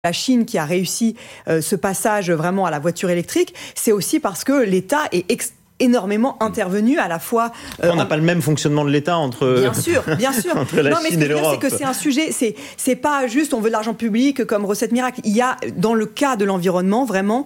La Chine qui a réussi ce passage vraiment à la voiture électrique, c'est aussi parce que l'État est énormément intervenu à la fois. On n'a pas le même fonctionnement de l'État entre. Bien sûr. entre la Chine et l'Europe. C'est que c'est un sujet. C'est pas juste on veut de l'argent public comme recette miracle. Il y a dans le cas de l'environnement vraiment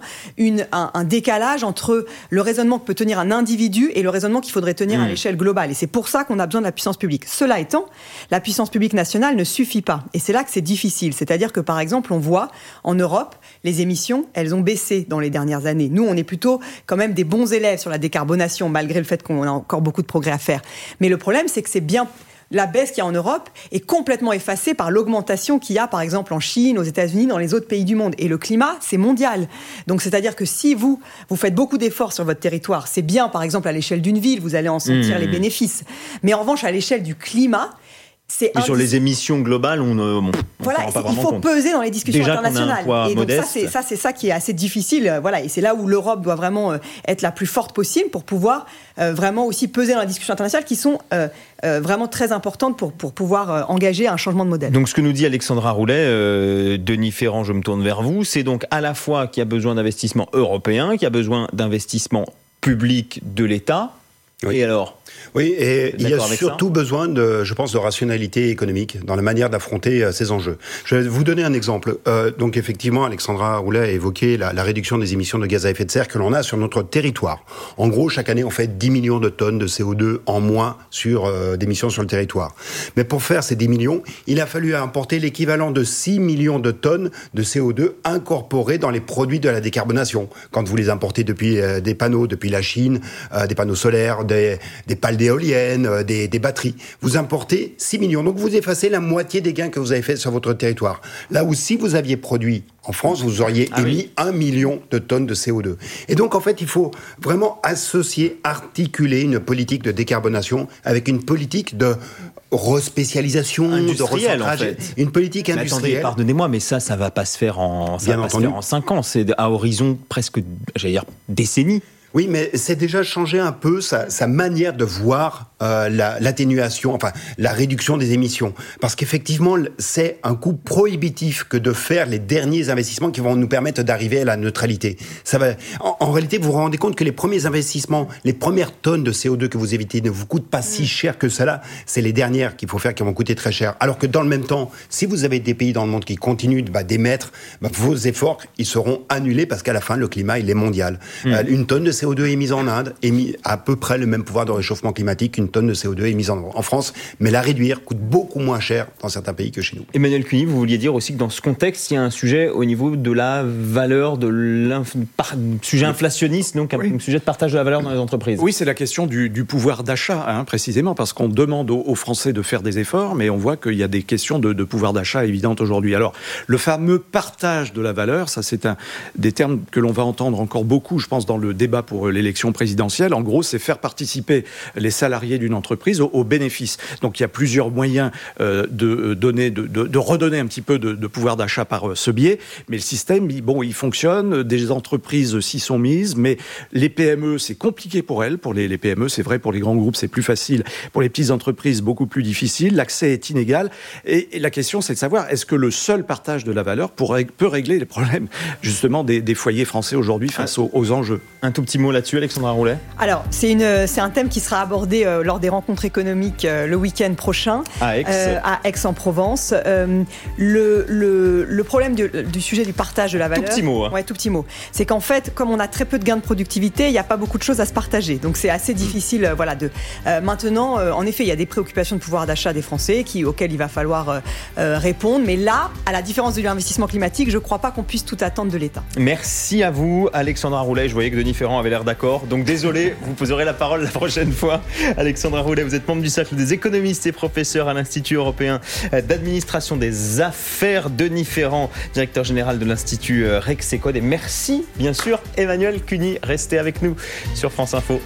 un décalage entre le raisonnement que peut tenir un individu et le raisonnement qu'il faudrait tenir à l'échelle globale. Et c'est pour ça qu'on a besoin de la puissance publique. Cela étant, la puissance publique nationale ne suffit pas. Et c'est là que c'est difficile. C'est-à-dire que par exemple, on voit en Europe les émissions, elles ont baissé dans les dernières années. Nous, on est plutôt quand même des bons élèves sur la décarbonation, malgré le fait qu'on a encore beaucoup de progrès à faire. Mais le problème, c'est que c'est bien la baisse qu'il y a en Europe est complètement effacée par l'augmentation qu'il y a, par exemple, en Chine, aux États-Unis, dans les autres pays du monde. Et le climat, c'est mondial. Donc, c'est-à-dire que si vous faites beaucoup d'efforts sur votre territoire, c'est bien, par exemple, à l'échelle d'une ville, vous allez en sentir les bénéfices. Mais en revanche, à l'échelle du climat, et sur les émissions globales, voilà, il faut peser dans les discussions internationales. Et donc c'est ça qui est assez difficile. Voilà, et c'est là où l'Europe doit vraiment être la plus forte possible pour pouvoir vraiment aussi peser dans les discussions internationales qui sont vraiment très importantes pour pouvoir engager un changement de modèle. Donc ce que nous dit Alexandra Roulet, Denis Ferrand, je me tourne vers vous, c'est donc à la fois qu'il y a besoin d'investissements européens, qu'il y a besoin d'investissements publics de l'État. Oui. Et alors ? Oui, et il y a surtout besoin de rationalité économique dans la manière d'affronter ces enjeux. Je vais vous donner un exemple. Donc effectivement, Alexandra Roulet a évoqué la réduction des émissions de gaz à effet de serre que l'on a sur notre territoire. En gros, chaque année, on fait 10 millions de tonnes de CO2 en moins d'émissions sur le territoire. Mais pour faire ces 10 millions, il a fallu importer l'équivalent de 6 millions de tonnes de CO2 incorporés dans les produits de la décarbonation. Quand vous les importez depuis des panneaux, depuis la Chine, des panneaux solaires, des pales d'éoliennes, des batteries. Vous importez 6 millions. Donc vous effacez la moitié des gains que vous avez fait sur votre territoire. Là où si vous aviez produit en France, vous auriez émis 1 million de tonnes de CO2. Et donc en fait, il faut vraiment associer, articuler une politique de décarbonation avec une politique de respécialisation, de recentrage, en fait. Une politique industrielle. Attendez, pardonnez-moi, mais ça va pas se faire en 5 ans. C'est à horizon presque, j'allais dire, décennie. Oui, mais c'est déjà changé un peu sa manière de voir l'atténuation, enfin la réduction des émissions. Parce qu'effectivement, c'est un coût prohibitif que de faire les derniers investissements qui vont nous permettre d'arriver à la neutralité. En réalité, vous vous rendez compte que les premiers investissements, les premières tonnes de CO2 que vous évitez ne vous coûtent pas si cher que cela. C'est les dernières qu'il faut faire qui vont coûter très cher. Alors que dans le même temps, si vous avez des pays dans le monde qui continuent d'émettre, vos efforts, ils seront annulés parce qu'à la fin, le climat, il est mondial. Une tonne de CO2 émise en Inde émet à peu près le même pouvoir de réchauffement climatique qu'une tonne de CO2 émise en France, mais la réduire coûte beaucoup moins cher dans certains pays que chez nous. Emmanuel Cuny, vous vouliez dire aussi que dans ce contexte, il y a un sujet au niveau de la valeur, sujet inflationniste, donc un sujet de partage de la valeur dans les entreprises. Oui, c'est la question du pouvoir d'achat, précisément, parce qu'on demande aux Français de faire des efforts, mais on voit qu'il y a des questions de pouvoir d'achat évidentes aujourd'hui. Alors, le fameux partage de la valeur, ça c'est des termes que l'on va entendre encore beaucoup, je pense, dans le débat pour l'élection présidentielle. En gros, c'est faire participer les salariés d'une entreprise aux bénéfices. Donc, il y a plusieurs moyens de redonner un petit peu de pouvoir d'achat par ce biais. Mais le système, il fonctionne. Des entreprises s'y sont mises, mais les PME, c'est compliqué pour elles. Pour les PME, c'est vrai. Pour les grands groupes, c'est plus facile. Pour les petites entreprises, beaucoup plus difficile. L'accès est inégal. Et la question, c'est de savoir, est-ce que le seul partage de la valeur peut régler les problèmes, justement, des foyers français aujourd'hui face aux enjeux? Un tout petit mot là-dessus, Alexandra Roulet. Alors, c'est un thème qui sera abordé lors des rencontres économiques le week-end prochain à Aix-en-Provence. Le problème du sujet du partage de la valeur... Tout petit mot. Tout petit mot. C'est qu'en fait, comme on a très peu de gains de productivité, il n'y a pas beaucoup de choses à se partager. Donc c'est assez difficile. Maintenant, en effet, il y a des préoccupations de pouvoir d'achat des Français auxquelles il va falloir répondre. Mais là, à la différence de l'investissement climatique, je ne crois pas qu'on puisse tout attendre de l'État. Merci à vous, Alexandra Roulet. Je voyais que Denis Ferrand avait l'air d'accord. Donc désolé, vous aurez la parole la prochaine fois. Alexandra Roulet, vous êtes membre du cercle des économistes et professeur à l'Institut européen d'administration des affaires. Denis Ferrand, directeur général de l'Institut Rexecode. Et merci, bien sûr, Emmanuel Cuny. Restez avec nous sur France Info.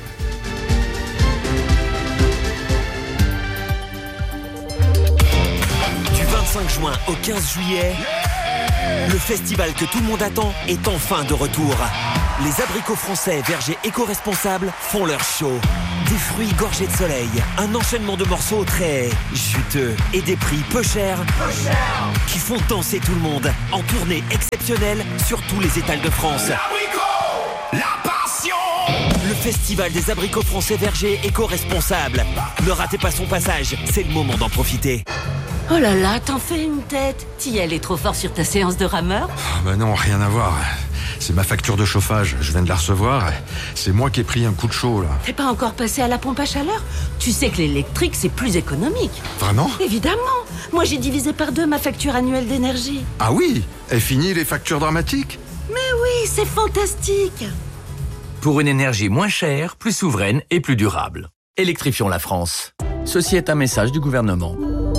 Du 25 juin au 15 juillet, le festival que tout le monde attend est enfin de retour. Les abricots français vergers éco-responsables font leur show. Des fruits gorgés de soleil, un enchaînement de morceaux très juteux et des prix peu chers qui font danser tout le monde en tournée exceptionnelle sur tous les étals de France. L'abricot, la passion. Le festival des abricots français vergers éco-responsables. Ne ratez pas son passage, c'est le moment d'en profiter. Oh là là, t'en fais une tête. T'y allais trop fort sur ta séance de rameur ? Bah non, rien à voir. C'est ma facture de chauffage, je viens de la recevoir. C'est moi qui ai pris un coup de chaud, là. T'es pas encore passé à la pompe à chaleur ? Tu sais que l'électrique, c'est plus économique. Vraiment ? Évidemment. Moi, j'ai divisé par 2 ma facture annuelle d'énergie. Ah oui ? Et fini les factures dramatiques ? Mais oui, c'est fantastique. Pour une énergie moins chère, plus souveraine et plus durable. Électrifions la France. Ceci est un message du gouvernement.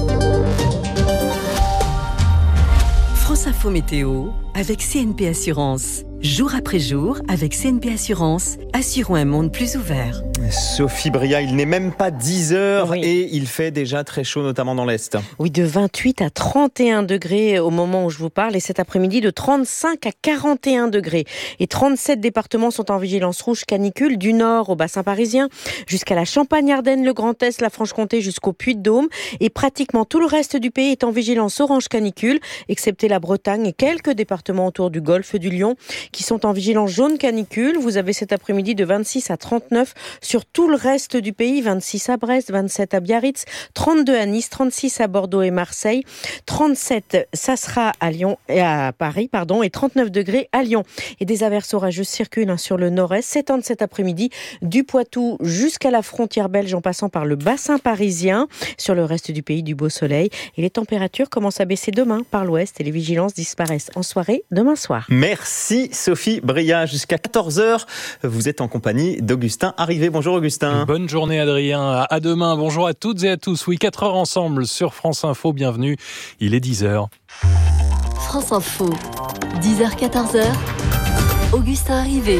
France Info Météo avec CNP Assurance. Jour après jour, avec CNP Assurance, assurons un monde plus ouvert. Sophie Bria, il n'est même pas 10h et il fait déjà très chaud, notamment dans l'Est. Oui, de 28 à 31 degrés au moment où je vous parle et cet après-midi de 35 à 41 degrés. Et 37 départements sont en vigilance rouge canicule, du nord au bassin parisien jusqu'à la Champagne-Ardenne, le Grand Est, la Franche-Comté jusqu'au Puy-de-Dôme. Et pratiquement tout le reste du pays est en vigilance orange canicule, excepté la Bretagne et quelques départements autour du golfe du Lion qui sont en vigilance jaune canicule. Vous avez cet après-midi de 26 à 39 sur tout le reste du pays, 26 à Brest, 27 à Biarritz, 32 à Nice, 36 à Bordeaux et Marseille, 37 ça sera à Lyon et à Paris, et 39 degrés à Lyon. Et des averses orageuses circulent sur le nord-est, s'étendent cet après-midi du Poitou jusqu'à la frontière belge en passant par le bassin parisien. Sur le reste du pays, du beau soleil. Et les températures commencent à baisser demain par l'ouest et les vigilances disparaissent en soirée demain soir. Merci Sophie Bria. Jusqu'à 14h, vous êtes en compagnie d'Augustin Arrivé. Bonjour Augustin. Bonne journée Adrien. À demain. Bonjour à toutes et à tous. Oui, 4 heures ensemble sur France Info. Bienvenue. Il est 10h. France Info. 10h, 14h. Augustin Arrivé.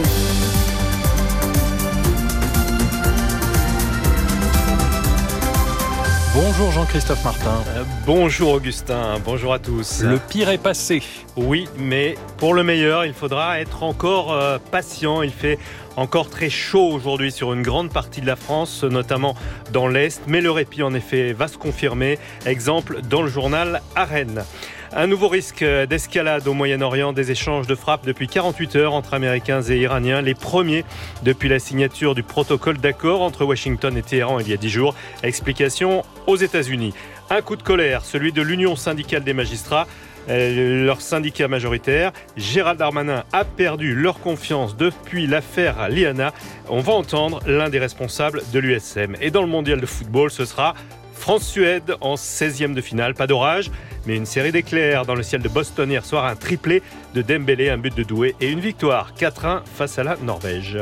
Bonjour Jean-Christophe Martin. Bonjour Augustin, bonjour à tous. Le pire est passé. Oui, mais pour le meilleur, il faudra être encore patient. Il fait encore très chaud aujourd'hui sur une grande partie de la France, notamment dans l'Est. Mais le répit, en effet, va se confirmer. Exemple dans le journal à Rennes. Un nouveau risque d'escalade au Moyen-Orient, des échanges de frappes depuis 48 heures entre Américains et Iraniens, les premiers depuis la signature du protocole d'accord entre Washington et Téhéran il y a 10 jours. Explication aux États-Unis. Un coup de colère, celui de l'Union syndicale des magistrats, leur syndicat majoritaire. Gérald Darmanin a perdu leur confiance depuis l'affaire Liana. On va entendre l'un des responsables de l'USM. Et dans le mondial de football, ce sera France-Suède en 16e de finale. Pas d'orage, mais une série d'éclairs dans le ciel de Boston hier soir. Un triplé de Dembélé, un but de Doué et une victoire 4-1 face à la Norvège.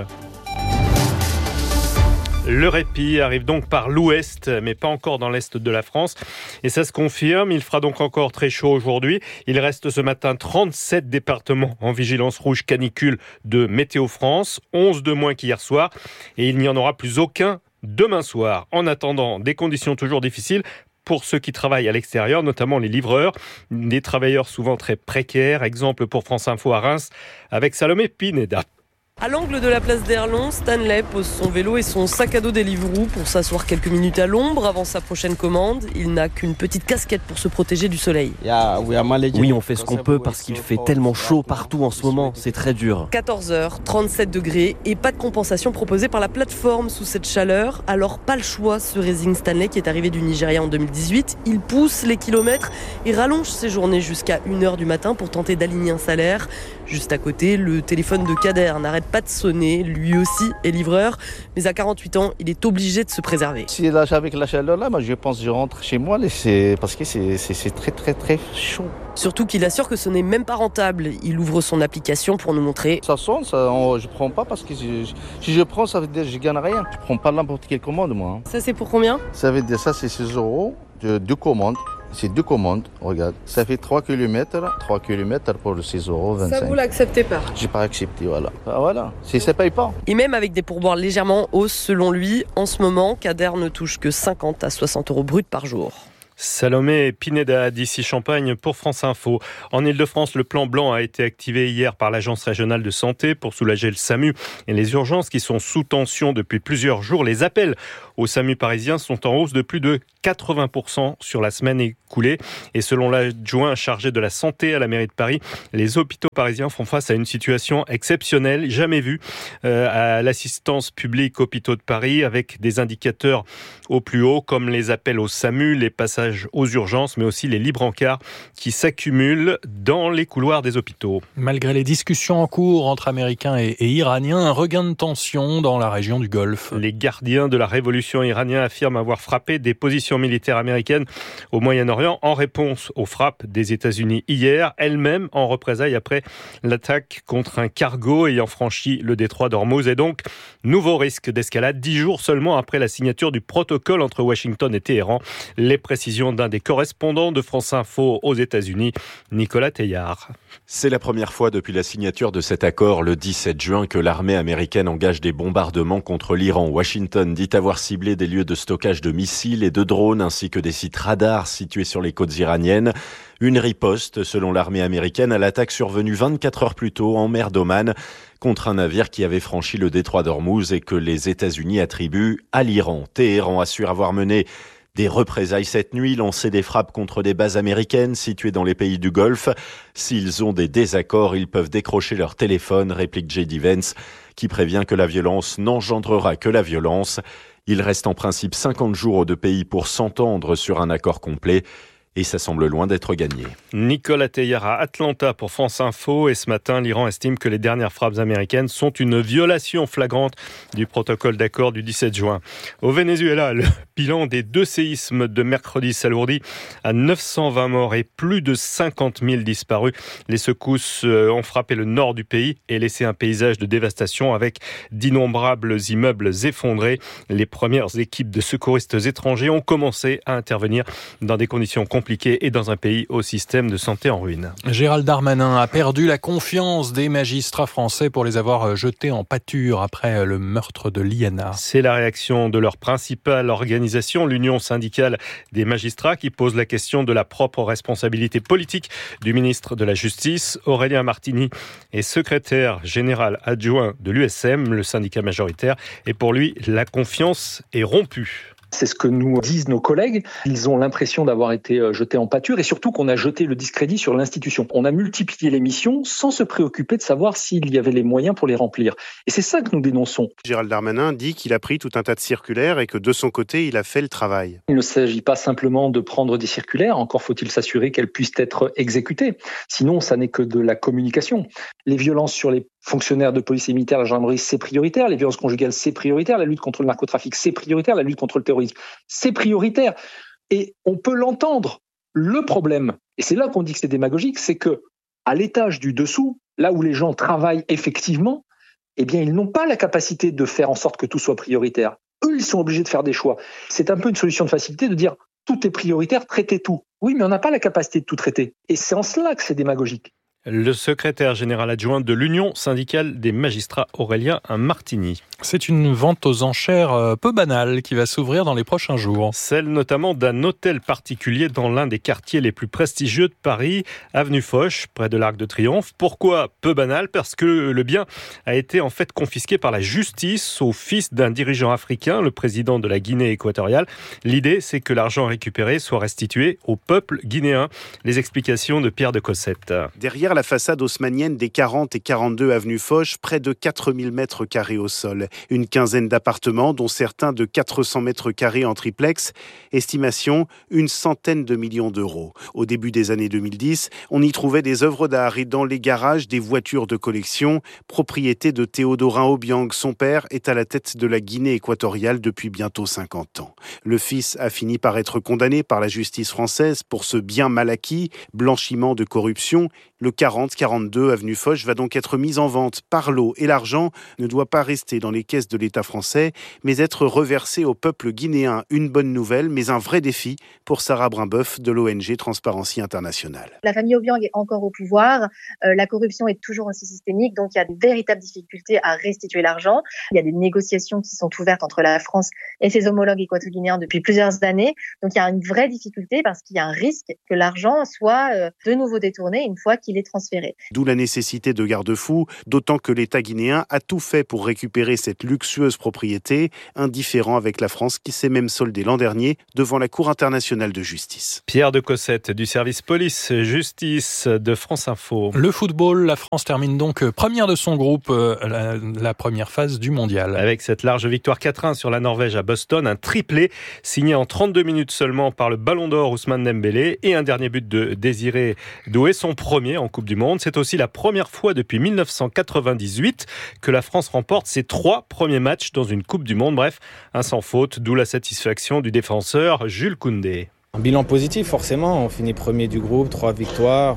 Le répit arrive donc par l'ouest, mais pas encore dans l'est de la France. Et ça se confirme, il fera donc encore très chaud aujourd'hui. Il reste ce matin 37 départements en vigilance rouge canicule de Météo France, 11 de moins qu'hier soir. Et il n'y en aura plus aucun demain soir. En attendant, des conditions toujours difficiles pour ceux qui travaillent à l'extérieur, notamment les livreurs, des travailleurs souvent très précaires. Exemple pour France Info à Reims avec Salomé Pineda. À l'angle de la place d'Erlon, Stanley pose son vélo et son sac à dos Deliveroo pour s'asseoir quelques minutes à l'ombre avant sa prochaine commande. Il n'a qu'une petite casquette pour se protéger du soleil. Oui, on fait ce qu'on peut parce qu'il fait tellement chaud partout en ce moment, c'est très dur. 14h, 37 degrés et pas de compensation proposée par la plateforme sous cette chaleur. Alors pas le choix, se résigne Stanley qui est arrivé du Nigeria en 2018. Il pousse les kilomètres et rallonge ses journées jusqu'à 1h du matin pour tenter d'aligner un salaire. Juste à côté, le téléphone de Kader n'arrête pas de sonner, lui aussi est livreur, mais à 48 ans, il est obligé de se préserver. Si avec la chaleur là, je pense que je rentre chez moi parce que c'est très très très chaud. Surtout qu'il assure que ce n'est même pas rentable. Il ouvre son application pour nous montrer. Ça sonne, je prends pas parce que si je prends, ça veut dire que je gagne rien. Je prends pas n'importe quelle commande moi. Ça c'est pour combien ? Ça veut dire ça c'est 6 € de 2 commandes. C'est 2 commandes, regarde. Ça fait 3 km pour le 6,25 €. Ça, vous l'acceptez pas ? J'ai pas accepté, voilà. Voilà, ça paye pas. Et même avec des pourboires légèrement en hausse, selon lui, en ce moment, Kader ne touche que 50 à 60 € bruts par jour. Salomé Pineda d'ici Champagne pour France Info. En Ile-de-France, le plan blanc a été activé hier par l'Agence régionale de santé pour soulager le SAMU et les urgences qui sont sous tension depuis plusieurs jours. Les appels au SAMU parisien sont en hausse de plus de 80% sur la semaine écoulée. Et selon l'adjoint chargé de la santé à la mairie de Paris, les hôpitaux parisiens font face à une situation exceptionnelle, jamais vue à l'assistance publique hôpitaux de Paris, avec des indicateurs au plus haut comme les appels au SAMU, les passages aux urgences, mais aussi les libres encarts qui s'accumulent dans les couloirs des hôpitaux. Malgré les discussions en cours entre Américains et Iraniens, un regain de tension dans la région du Golfe. Les gardiens de la révolution iranienne affirment avoir frappé des positions militaires américaines au Moyen-Orient en réponse aux frappes des États-Unis hier, elles-mêmes en représailles après l'attaque contre un cargo ayant franchi le détroit d'Ormuz. Et donc, nouveau risque d'escalade 10 jours seulement après la signature du protocole entre Washington et Téhéran. Les précisions d'un des correspondants de France Info aux États-Unis, Nicolas Teillard. C'est la première fois depuis la signature de cet accord le 17 juin que l'armée américaine engage des bombardements contre l'Iran. Washington dit avoir ciblé des lieux de stockage de missiles et de drones ainsi que des sites radars situés sur les côtes iraniennes. Une riposte, selon l'armée américaine, à l'attaque survenue 24 heures plus tôt en mer d'Oman contre un navire qui avait franchi le détroit d'Ormuz et que les États-Unis attribuent à l'Iran. Téhéran assure avoir mené des représailles cette nuit, lancé des frappes contre des bases américaines situées dans les pays du Golfe. S'ils ont des désaccords, ils peuvent décrocher leur téléphone, réplique J.D. Vance, qui prévient que la violence n'engendrera que la violence. Il reste en principe 50 jours aux deux pays pour s'entendre sur un accord complet. Et ça semble loin d'être gagné. Nicolas Teillard à Atlanta pour France Info. Et ce matin, l'Iran estime que les dernières frappes américaines sont une violation flagrante du protocole d'accord du 17 juin. Au Venezuela, le bilan des 2 séismes de mercredi s'alourdit à 920 morts et plus de 50 000 disparus. Les secousses ont frappé le nord du pays et laissé un paysage de dévastation avec d'innombrables immeubles effondrés. Les premières équipes de secouristes étrangers ont commencé à intervenir dans des conditions compliquées et dans un pays au système de santé en ruine. Gérald Darmanin a perdu la confiance des magistrats français pour les avoir jetés en pâture après le meurtre de Liana. C'est la réaction de leur principale organisation, l'Union syndicale des magistrats, qui pose la question de la propre responsabilité politique du ministre de la Justice. Aurélien Martini est secrétaire général adjoint de l'USM, le syndicat majoritaire, et pour lui, la confiance est rompue. C'est ce que nous disent nos collègues. Ils ont l'impression d'avoir été jetés en pâture et surtout qu'on a jeté le discrédit sur l'institution. On a multiplié les missions sans se préoccuper de savoir s'il y avait les moyens pour les remplir. Et c'est ça que nous dénonçons. Gérald Darmanin dit qu'il a pris tout un tas de circulaires et que de son côté, il a fait le travail. Il ne s'agit pas simplement de prendre des circulaires, encore faut-il s'assurer qu'elles puissent être exécutées. Sinon, ça n'est que de la communication. Les violences sur les fonctionnaires de police et militaires, la gendarmerie, c'est prioritaire. Les violences conjugales, c'est prioritaire. La lutte contre le narcotrafic, c'est prioritaire. La lutte contre le terrorisme, c'est prioritaire. Et on peut l'entendre. Le problème, et c'est là qu'on dit que c'est démagogique, c'est que à l'étage du dessous, là où les gens travaillent effectivement, eh bien, ils n'ont pas la capacité de faire en sorte que tout soit prioritaire. Eux, ils sont obligés de faire des choix. C'est un peu une solution de facilité de dire tout est prioritaire, traitez tout. Oui, mais on n'a pas la capacité de tout traiter. Et c'est en cela que c'est démagogique. Le secrétaire général adjoint de l'Union syndicale des magistrats, Aurélien Martini. C'est une vente aux enchères peu banale qui va s'ouvrir dans les prochains jours. Celle notamment d'un hôtel particulier dans l'un des quartiers les plus prestigieux de Paris, avenue Foch, près de l'Arc de Triomphe. Pourquoi peu banal ? Parce que le bien a été en fait confisqué par la justice au fils d'un dirigeant africain, le président de la Guinée équatoriale. L'idée, c'est que l'argent récupéré soit restitué au peuple guinéen. Les explications de Pierre de Cossette. Derrière la façade haussmannienne des 40 et 42 avenue Foch, près de 4000 mètres carrés au sol. Une quinzaine d'appartements, dont certains de 400 mètres carrés en triplex. Estimation, 100 millions d'euros. Au début des années 2010, on y trouvait des œuvres d'art et dans les garages, des voitures de collection. Propriété de Théodorin Obiang. Son père est à la tête de la Guinée équatoriale depuis bientôt 50 ans. Le fils a fini par être condamné par la justice française pour ce bien mal acquis, blanchiment de corruption. Le 40-42 avenue Foch va donc être mis en vente par lot et l'argent ne doit pas rester dans les caisses de l'État français, mais être reversé au peuple guinéen. Une bonne nouvelle, mais un vrai défi pour Sarah Brimboeuf de l'ONG Transparency International. La famille Obiang est encore au pouvoir, la corruption est toujours aussi systémique, donc il y a de véritables difficultés à restituer l'argent. Il y a des négociations qui sont ouvertes entre la France et ses homologues équato-guinéens depuis plusieurs années, donc il y a une vraie difficulté parce qu'il y a un risque que l'argent soit de nouveau détourné une fois qu'il est transféré. D'où la nécessité de garde-fous, d'autant que l'État guinéen a tout fait pour récupérer cette luxueuse propriété, indifférent avec la France qui s'est même soldée l'an dernier devant la Cour internationale de justice. Pierre de Cossette du service police-justice de France Info. Le football, la France termine donc première de son groupe, la première phase du mondial. Avec cette large victoire 4-1 sur la Norvège à Boston, un triplé signé en 32 minutes seulement par le Ballon d'Or Ousmane Dembélé et un dernier but de Désiré Doué, son premier en Coupe du Monde. C'est aussi la première fois depuis 1998 que la France remporte ses 3 premiers matchs dans une Coupe du Monde. Bref, un sans faute, d'où la satisfaction du défenseur Jules Koundé. Un bilan positif forcément, on finit premier du groupe, 3 victoires,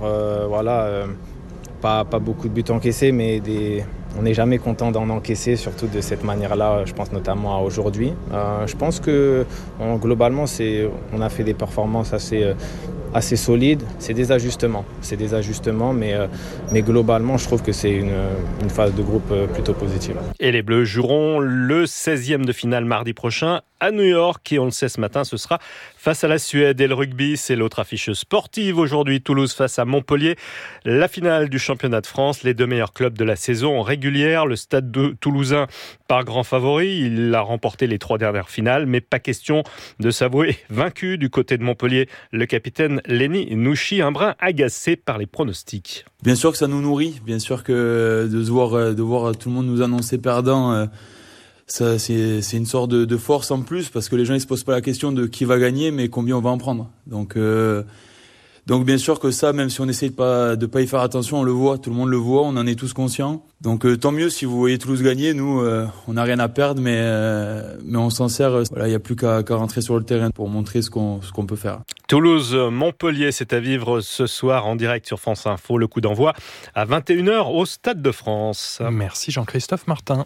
pas beaucoup de buts encaissés, mais on n'est jamais content d'en encaisser, surtout de cette manière-là, je pense notamment à aujourd'hui. Je pense que globalement, on a fait des performances assez solides. C'est des ajustements, mais globalement, je trouve que c'est une phase de groupe plutôt positive. Et les Bleus joueront le 16e de finale mardi prochain à New York. Et on le sait ce matin, ce sera face à la Suède. Et le rugby, c'est l'autre affiche sportive aujourd'hui. Toulouse face à Montpellier. La finale du championnat de France. Les 2 meilleurs clubs de la saison régulière. Le Stade toulousain par grand favori. Il a remporté les 3 dernières finales. Mais pas question de s'avouer vaincu du côté de Montpellier. Le capitaine Lenny Nouchi, un brin agacé par les pronostics. Bien sûr que ça nous nourrit. Bien sûr que de voir tout le monde nous annoncer perdant... Ça, c'est une sorte de force en plus parce que les gens ils se posent pas la question de qui va gagner mais combien on va en prendre. Donc bien sûr que ça, même si on essaye de pas y faire attention, on le voit, tout le monde le voit, on en est tous conscients. Donc tant mieux si vous voyez Toulouse gagner, nous on n'a rien à perdre mais on s'en sert. Voilà, il y a plus qu'à rentrer sur le terrain pour montrer ce qu'on peut faire. Toulouse-Montpellier, c'est à vivre ce soir en direct sur France Info. Le coup d'envoi à 21h au Stade de France. Merci Jean-Christophe Martin.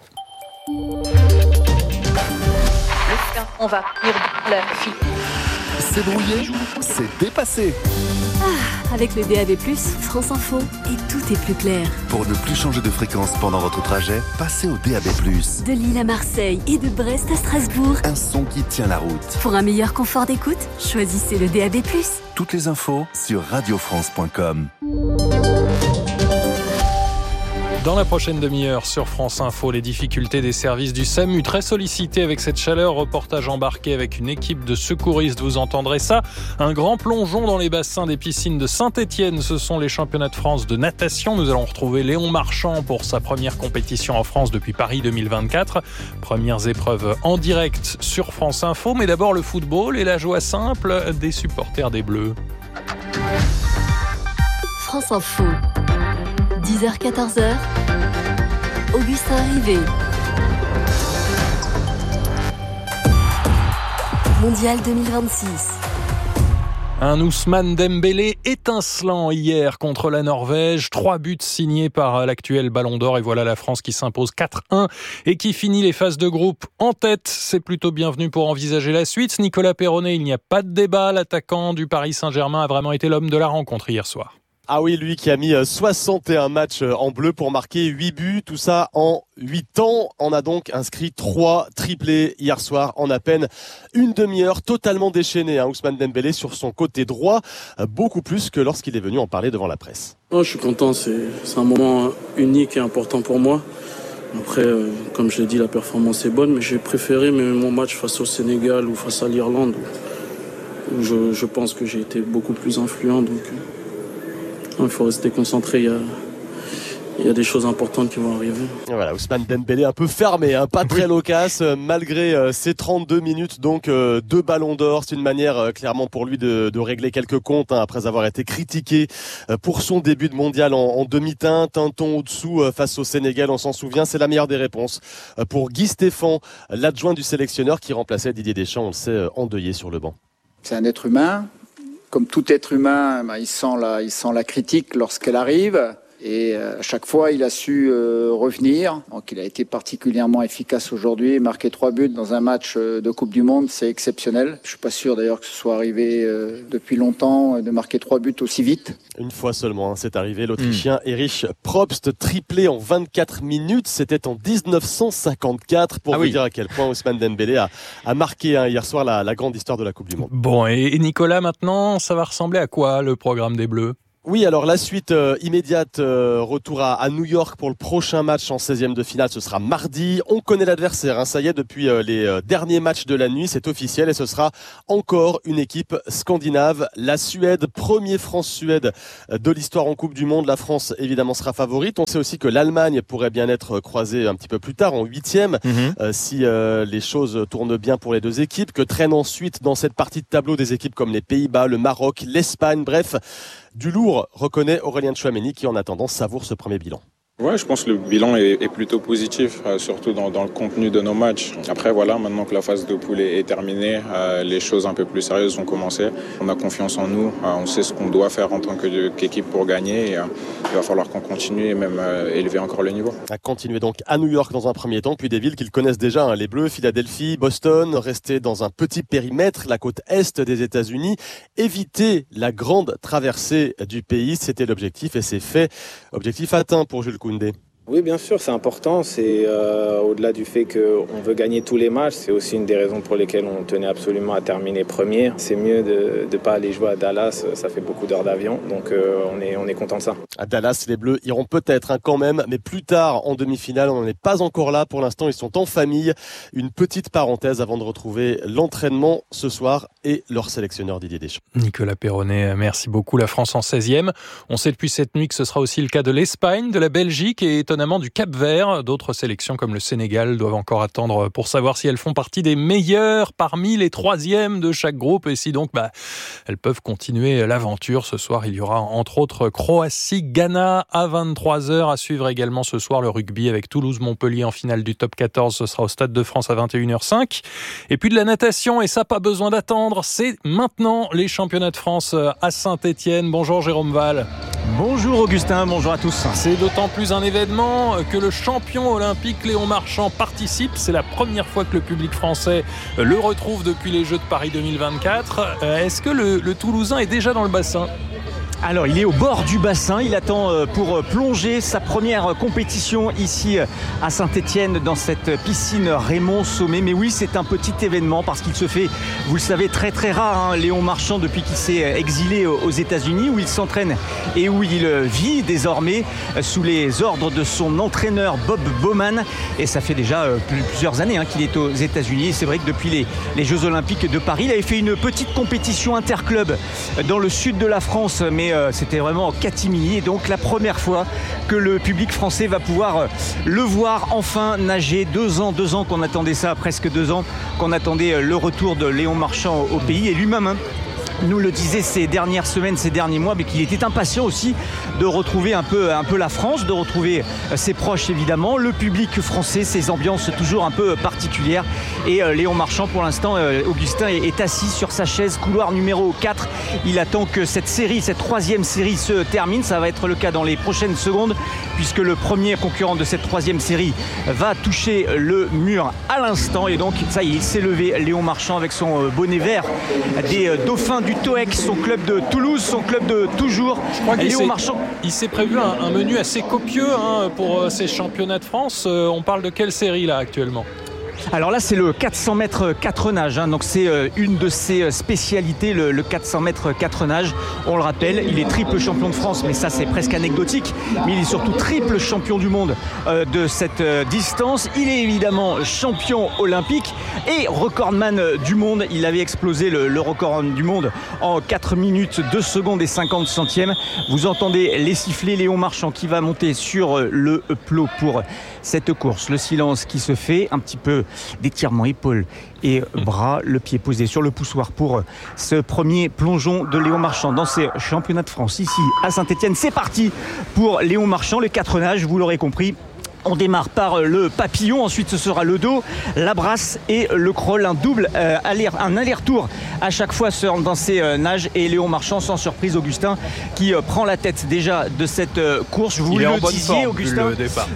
On va la fille. C'est brouillé, c'est dépassé. Avec le DAB+, France Info, et tout est plus clair. Pour ne plus changer de fréquence pendant votre trajet, passez au DAB+. De Lille à Marseille et de Brest à Strasbourg. Un son qui tient la route. Pour un meilleur confort d'écoute, choisissez le DAB+. Toutes les infos sur radiofrance.com. Dans la prochaine demi-heure sur France Info, les difficultés des services du SAMU, très sollicités avec cette chaleur. Reportage embarqué avec une équipe de secouristes, vous entendrez ça. Un grand plongeon dans les bassins des piscines de Saint-Étienne. Ce sont les championnats de France de natation. Nous allons retrouver Léon Marchand pour sa première compétition en France depuis Paris 2024. Premières épreuves en direct sur France Info. Mais d'abord le football et la joie simple des supporters des Bleus. France Info. 10h-14h, Augustin Rivet. Mondial 2026. Un Ousmane Dembélé étincelant hier contre la Norvège. 3 buts signés par l'actuel Ballon d'Or. Et voilà la France qui s'impose 4-1 et qui finit les phases de groupe en tête. C'est plutôt bienvenu pour envisager la suite. Nicolas Perronnet, il n'y a pas de débat. L'attaquant du Paris Saint-Germain a vraiment été l'homme de la rencontre hier soir. Ah oui, lui qui a mis 61 matchs en bleu pour marquer 8 buts, tout ça en 8 ans. On a donc inscrit 3 triplés hier soir en à peine une demi-heure, totalement déchaîné, Ousmane Dembélé sur son côté droit, beaucoup plus que lorsqu'il est venu en parler devant la presse. Oh, je suis content, c'est un moment unique et important pour moi. Après, comme je l'ai dit, la performance est bonne, mais j'ai préféré mon match face au Sénégal ou face à l'Irlande, où je pense que j'ai été beaucoup plus influent, donc... Il faut rester concentré, il y a des choses importantes qui vont arriver. Et voilà, Ousmane Dembélé un peu fermé, pas très loquace, malgré ses 32 minutes, donc 2 ballons d'or. C'est une manière clairement pour lui de régler quelques comptes, après avoir été critiqué pour son début de mondial en demi-teinte, un ton au-dessous face au Sénégal, on s'en souvient. C'est la meilleure des réponses pour Guy Stéphane, l'adjoint du sélectionneur qui remplaçait Didier Deschamps, on le sait, endeuillé sur le banc. C'est un être humain. comme tout être humain, il sent la critique lorsqu'elle arrive. Et à chaque fois, il a su revenir. Donc, il a été particulièrement efficace aujourd'hui. Marquer 3 buts dans un match de Coupe du Monde, c'est exceptionnel. Je suis pas sûr d'ailleurs que ce soit arrivé depuis longtemps de marquer 3 buts aussi vite. Une fois seulement, c'est arrivé. L'Autrichien Erich Probst, triplé en 24 minutes. C'était en 1954 pour vous dire à quel point Ousmane Dembélé a marqué hier soir la grande histoire de la Coupe du Monde. Bon, et Nicolas, maintenant, ça va ressembler à quoi le programme des Bleus ? Oui, alors la suite immédiate, retour à New York pour le prochain match en 16e de finale, ce sera mardi. On connaît l'adversaire, ça y est, depuis les derniers matchs de la nuit, c'est officiel et ce sera encore une équipe scandinave, la Suède, premier France-Suède de l'histoire en Coupe du Monde. La France, évidemment, sera favorite. On sait aussi que l'Allemagne pourrait bien être croisée un petit peu plus tard, en 8e, si les choses tournent bien pour les deux équipes, que traînent ensuite dans cette partie de tableau des équipes comme les Pays-Bas, le Maroc, l'Espagne, bref... Du lourd, reconnaît Aurélien Tchouameni qui en attendant savoure ce premier bilan. Ouais, je pense que le bilan est plutôt positif, surtout dans le contenu de nos matchs. Après, voilà, maintenant que la phase de poule est terminée, les choses un peu plus sérieuses ont commencé. On a confiance en nous, on sait ce qu'on doit faire en tant qu'équipe pour gagner. Et, il va falloir qu'on continue et même élever encore le niveau. À continuer donc à New York dans un premier temps, puis des villes qu'ils connaissent déjà, les Bleus, Philadelphie, Boston, rester dans un petit périmètre, la côte est des États-Unis, éviter la grande traversée du pays, c'était l'objectif et c'est fait. Objectif atteint pour Jules Koundé. Oui, bien sûr, c'est important. C'est au-delà du fait qu'on veut gagner tous les matchs, c'est aussi une des raisons pour lesquelles on tenait absolument à terminer premier. C'est mieux de ne pas aller jouer à Dallas, ça fait beaucoup d'heures d'avion, donc on est content de ça. À Dallas, les Bleus iront peut-être quand même, mais plus tard en demi-finale, on n'en est pas encore là. Pour l'instant, ils sont en famille. Une petite parenthèse avant de retrouver l'entraînement ce soir et leur sélectionneur Didier Deschamps. Nicolas Perronnet, merci beaucoup. La France en 16e. On sait depuis cette nuit que ce sera aussi le cas de l'Espagne, de la Belgique et étonnamment du Cap-Vert. D'autres sélections comme le Sénégal doivent encore attendre pour savoir si elles font partie des meilleures parmi les 3e de chaque groupe et si donc elles peuvent continuer l'aventure. Ce soir, il y aura entre autres Croatie-Ghana à 23h. À suivre également ce soir le rugby avec Toulouse-Montpellier en finale du top 14. Ce sera au Stade de France à 21h05. Et puis de la natation, et ça pas besoin d'attendre, c'est maintenant les championnats de France à Saint-Étienne. Bonjour Jérôme Val. Bonjour Augustin, bonjour à tous. C'est d'autant plus un événement que le champion olympique Léon Marchand participe. C'est la première fois que le public français le retrouve depuis les Jeux de Paris 2024. Est-ce que le Toulousain est déjà dans le bassin ? Alors, il est au bord du bassin, il attend pour plonger sa première compétition ici à Saint-Étienne dans cette piscine Raymond Sommet. Mais oui, c'est un petit événement parce qu'il se fait, vous le savez, très très rare, Léon Marchand, depuis qu'il s'est exilé aux États-Unis où il s'entraîne et où il vit désormais sous les ordres de son entraîneur Bob Bowman. Et ça fait déjà plusieurs années qu'il est aux États-Unis. C'est vrai que depuis les Jeux Olympiques de Paris, il avait fait une petite compétition interclub dans le sud de la France, mais c'était vraiment en catimini et donc la première fois que le public français va pouvoir le voir enfin nager. 2 ans qu'on attendait ça, presque 2 ans qu'on attendait le retour de Léon Marchand au pays et lui-même nous le disait ces dernières semaines, ces derniers mois, mais qu'il était impatient aussi de retrouver un peu la France, de retrouver ses proches évidemment, le public français, ces ambiances toujours un peu particulières. Et Léon Marchand, pour l'instant, Augustin est assis sur sa chaise, couloir numéro 4. Il attend que cette 3e série se termine. Ça va être le cas dans les prochaines secondes, puisque le premier concurrent de cette 3e série va toucher le mur à l'instant. Et donc, ça y est, il s'est levé, Léon Marchand, avec son bonnet vert des Dauphins du TOEC, son club de Toulouse, son club de toujours. Je crois qu'il s'est prévu un menu assez copieux pour ces championnats de France. On parle de quelle série là actuellement ? Alors là, c'est le 400 mètres 4 nages, donc c'est une de ses spécialités, le 400 mètres 4 nages. On le rappelle, il est triple champion de France, mais ça c'est presque anecdotique. Mais il est surtout triple champion du monde de cette distance. Il est évidemment champion olympique et recordman du monde. Il avait explosé le record du monde en 4 minutes 2 secondes et 50 centièmes. Vous entendez les sifflets, Léon Marchand qui va monter sur le plot pour cette course. Le silence qui se fait, un petit peu d'étirement épaules et bras, le pied posé sur le poussoir pour ce premier plongeon de Léon Marchand dans ces championnats de France ici à Saint-Étienne. C'est parti pour Léon Marchand, les 4 nages, vous l'aurez compris. On démarre par le papillon, ensuite ce sera le dos, la brasse et le crawl, un aller-retour à chaque fois dans ces nages. Et Léon Marchand, sans surprise, Augustin, qui prend la tête déjà de cette course. Vous le disiez, Augustin, le départ.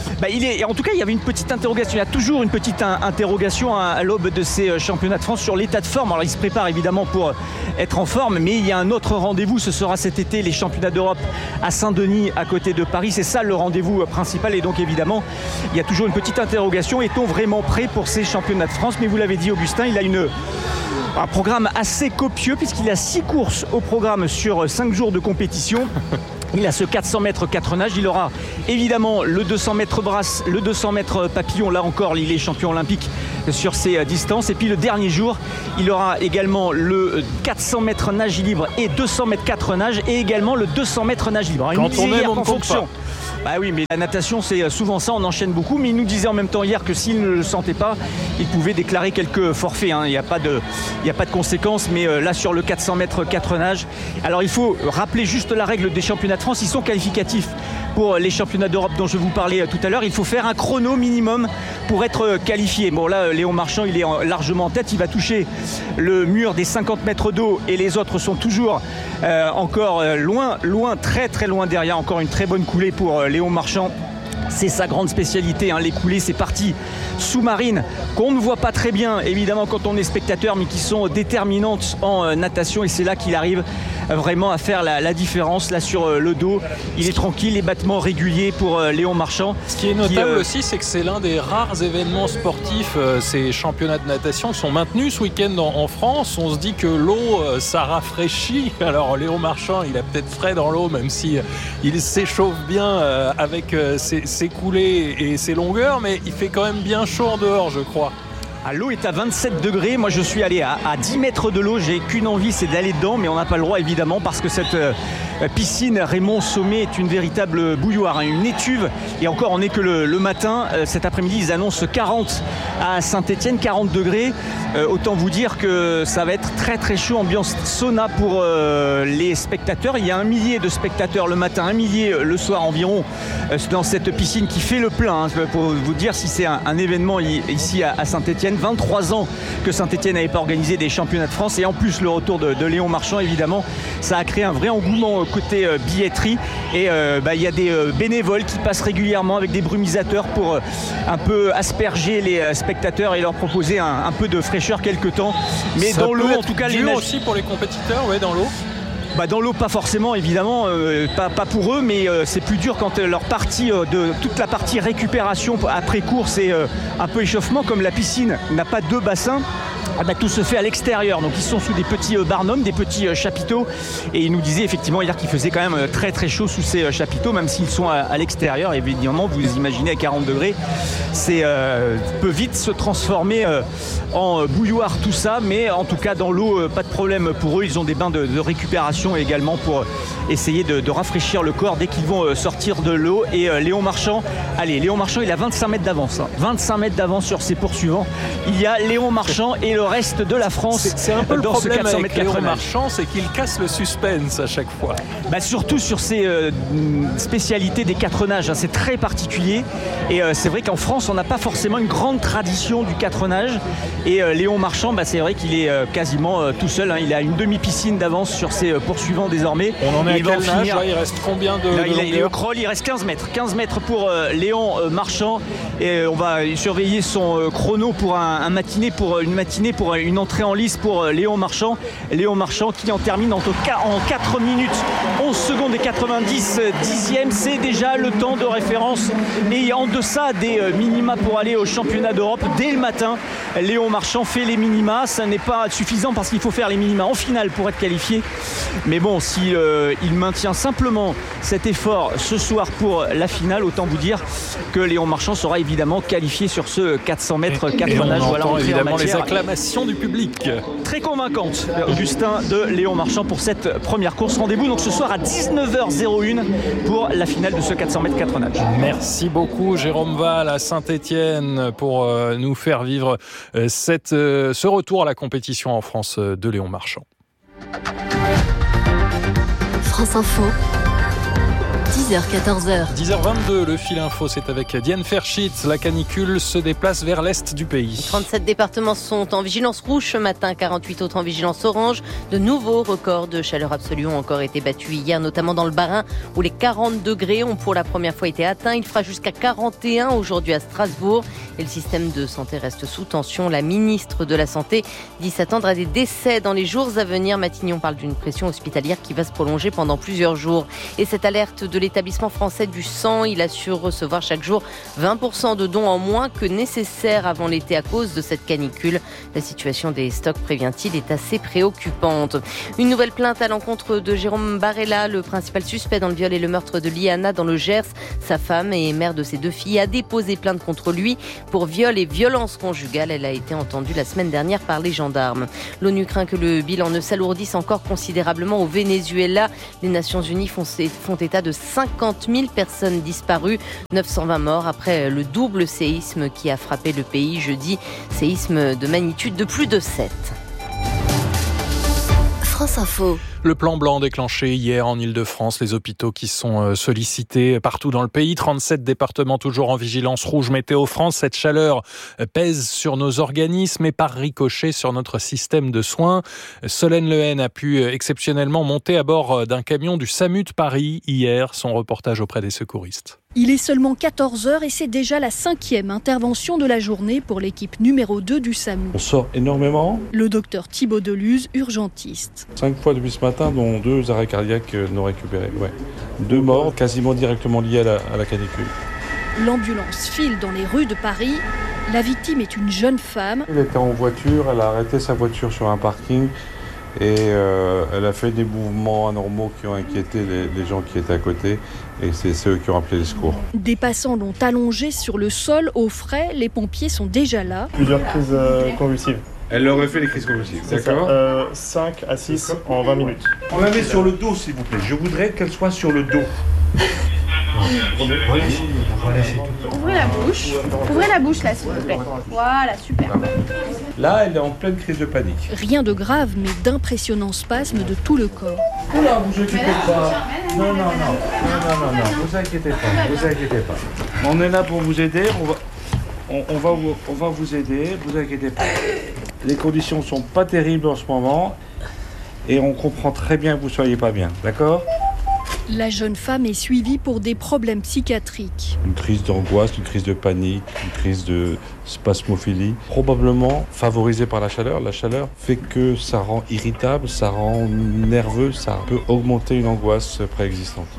En tout cas, il y avait une petite interrogation. Il y a toujours une petite interrogation à l'aube de ces championnats de France sur l'état de forme. Alors, il se prépare évidemment pour être en forme, mais il y a un autre rendez-vous. Ce sera cet été, les championnats d'Europe à Saint-Denis, à côté de Paris. C'est ça le rendez-vous principal. Et donc, évidemment, il y a toujours une petite interrogation. Est-on vraiment prêt pour ces championnats de France ? Mais vous l'avez dit, Augustin, il a un programme assez copieux puisqu'il a 6 courses au programme sur 5 jours de compétition. Il a ce 400 mètres 4 nages. Il aura évidemment le 200 mètres brasse, le 200 mètres papillon. Là encore, il est champion olympique sur ces distances. Et puis le dernier jour, il aura également le 400 mètres nage libre et 200 mètres 4 nages et également le 200 mètres nage libre. Quand on aime, on ne compte pas. Bah oui, mais la natation, c'est souvent ça, on enchaîne beaucoup. Mais il nous disait en même temps hier que s'il ne le sentait pas, il pouvait déclarer quelques forfaits. Il n'y a pas de conséquences. Mais là, sur le 400 mètres 4 nages, alors il faut rappeler juste la règle des championnats de France. Ils sont qualificatifs pour les championnats d'Europe dont je vous parlais tout à l'heure. Il faut faire un chrono minimum pour être qualifié. Bon, là, Léon Marchand, il est largement en tête. Il va toucher le mur des 50 mètres d'eau et les autres sont toujours encore loin, très très loin derrière. Encore une très bonne coulée pour Léon Marchand. C'est sa grande spécialité, les coulées, c'est parties sous-marines qu'on ne voit pas très bien évidemment quand on est spectateur, mais qui sont déterminantes en natation, et c'est là qu'il arrive vraiment à faire la différence. Là sur le dos, il est tranquille, les battements réguliers pour Léon Marchand. Ce qui est notable aussi, c'est que c'est l'un des rares événements sportifs, ces championnats de natation qui sont maintenus ce week-end en France. On se dit que l'eau, ça rafraîchit. Alors Léon Marchand, il a peut-être frais dans l'eau, même si il s'échauffe bien avec ses coulées et ses longueurs, mais il fait quand même bien chaud en dehors, je crois. L'eau est à 27 degrés. Moi, je suis allé à 10 mètres de l'eau. J'ai qu'une envie, c'est d'aller dedans. Mais on n'a pas le droit, évidemment, parce que cette piscine Raymond Sommet est une véritable bouilloire, une étuve. Et encore, on n'est que le matin. Cet après-midi, ils annoncent 40 à Saint-Etienne, 40 degrés. Autant vous dire que ça va être très, très chaud. Ambiance sauna pour les spectateurs. Il y a 1 millier de spectateurs le matin, 1 millier le soir environ dans cette piscine qui fait le plein. Pour vous dire si c'est un événement ici à Saint-Etienne. 23 ans que Saint-Etienne n'avait pas organisé des championnats de France, et en plus le retour de Léon Marchand, évidemment, ça a créé un vrai engouement côté billetterie. Et il y a des bénévoles qui passent régulièrement avec des brumisateurs pour un peu asperger les spectateurs et leur proposer un peu de fraîcheur quelque temps. Mais ça dans l'eau, en tout cas, les aussi pour les compétiteurs, dans l'eau. Dans l'eau, pas forcément, évidemment, pas pour eux, mais c'est plus dur quand leur partie, toute la partie récupération après course et un peu échauffement, comme la piscine n'a pas 2 bassins. Tout se fait à l'extérieur, donc ils sont sous des petits barnums, des petits chapiteaux, et il nous disait effectivement hier qu'il faisait quand même très très chaud sous ces chapiteaux, même s'ils sont à l'extérieur. Évidemment, vous imaginez à 40 degrés, c'est peut vite se transformer en bouilloire tout ça, mais en tout cas dans l'eau, pas de problème pour eux. Ils ont des bains de récupération également pour essayer de rafraîchir le corps dès qu'ils vont sortir de l'eau. Et Léon Marchand, il a 25 mètres d'avance, 25 mètres d'avance sur ses poursuivants. Il y a Léon Marchand et le reste de la France. C'est un peu le dans problème ce 400 avec Léon Marchand, c'est qu'il casse le suspense à chaque fois. Surtout sur ces spécialités des 4 nages, c'est très particulier. Et c'est vrai qu'en France, on n'a pas forcément une grande tradition du 4 nages. Et Léon Marchand, c'est vrai qu'il est quasiment tout seul. Il a une demi-piscine d'avance sur ses poursuivants désormais. On en est à quel nage là, il reste combien de le crawl, il reste 15 mètres. 15 mètres pour Léon Marchand. Et on va surveiller son chrono pour une matinée pour une entrée en lice pour Léon Marchand. Léon Marchand qui en termine en 4 minutes 11 secondes et 90 dixièmes. C'est déjà le temps de référence et en deçà des minima pour aller au championnat d'Europe. Dès le matin, Léon Marchand fait les minima. Ça n'est pas suffisant parce qu'il faut faire les minima en finale pour être qualifié. Mais bon, si il maintient simplement cet effort ce soir pour la finale, autant vous dire que Léon Marchand sera évidemment qualifié sur ce 400 mètres 4 nages. Voilà, évidemment les acclamations du public. Très convaincante, Augustin, de Léon Marchand pour cette première course. Rendez-vous donc ce soir à 19h01 pour la finale de ce 400 mètres 4 nages. Merci beaucoup Jérôme Val à Saint-Etienne pour nous faire vivre ce retour à la compétition en France de Léon Marchand. France Info. 10h-14h. 10h22, le fil info, c'est avec Diane Ferschitz. La canicule se déplace vers l'est du pays. 37 départements sont en vigilance rouge ce matin, 48 autres en vigilance orange. De nouveaux records de chaleur absolue ont encore été battus hier, notamment dans le Bas-Rhin, où les 40 degrés ont pour la première fois été atteints. Il fera jusqu'à 41 aujourd'hui à Strasbourg. Et le système de santé reste sous tension. La ministre de la Santé dit s'attendre à des décès dans les jours à venir. Matignon parle d'une pression hospitalière qui va se prolonger pendant plusieurs jours. Et cette alerte de l'établissement français du sang, il assure recevoir chaque jour 20% de dons en moins que nécessaire avant l'été à cause de cette canicule. La situation des stocks, prévient-il, est assez préoccupante. Une nouvelle plainte à l'encontre de Jérôme Barella, le principal suspect dans le viol et le meurtre de Liana dans le Gers. Sa femme et mère de ses 2 filles a déposé plainte contre lui pour viol et violence conjugale. Elle a été entendue la semaine dernière par les gendarmes. L'ONU craint que le bilan ne s'alourdisse encore considérablement au Venezuela. Les Nations Unies font état de 50 000 personnes disparues, 920 morts après le double séisme qui a frappé le pays jeudi, séisme de magnitude de plus de 7. France Info. Le plan blanc déclenché hier en Ile-de-France, les hôpitaux qui sont sollicités partout dans le pays, 37 départements toujours en vigilance rouge météo France. Cette chaleur pèse sur nos organismes et par ricochet sur notre système de soins. Solène Lehen a pu exceptionnellement monter à bord d'un camion du SAMU de Paris hier, son reportage auprès des secouristes. Il est seulement 14h et c'est déjà la 5e intervention de la journée pour l'équipe numéro 2 du SAMU. On sort énormément. Le docteur Thibaut Deluz, urgentiste. 5 fois depuis ce matin, dont 2 arrêts cardiaques non récupérés. 2 morts quasiment directement liés à la canicule. L'ambulance file dans les rues de Paris. La victime est une jeune femme. Elle était en voiture, elle a arrêté sa voiture sur un parking. Et elle a fait des mouvements anormaux qui ont inquiété les gens qui étaient à côté. Et c'est eux qui ont appelé les secours. Des passants l'ont allongée sur le sol au frais. Les pompiers sont déjà là. Plusieurs crises convulsives. Elle aurait fait les crises convulsives, d'accord 5 à 6 en 20 minutes. On la met sur le dos, s'il vous plaît. Je voudrais qu'elle soit sur le dos. Ouvrez la bouche là, s'il vous plaît. Voilà, super. Là, elle est en pleine crise de panique. Rien de grave, mais d'impressionnants spasmes de tout le corps. Oula, vous inquiétez pas. Non, vous inquiétez pas. On est là pour vous aider. On va vous aider. Vous inquiétez pas. Les conditions sont pas terribles en ce moment et on comprend très bien que vous soyez pas bien, d'accord ? La jeune femme est suivie pour des problèmes psychiatriques. Une crise d'angoisse, une crise de panique, une crise de spasmophilie, probablement favorisée par la chaleur. La chaleur fait que ça rend irritable, ça rend nerveux, ça peut augmenter une angoisse préexistante.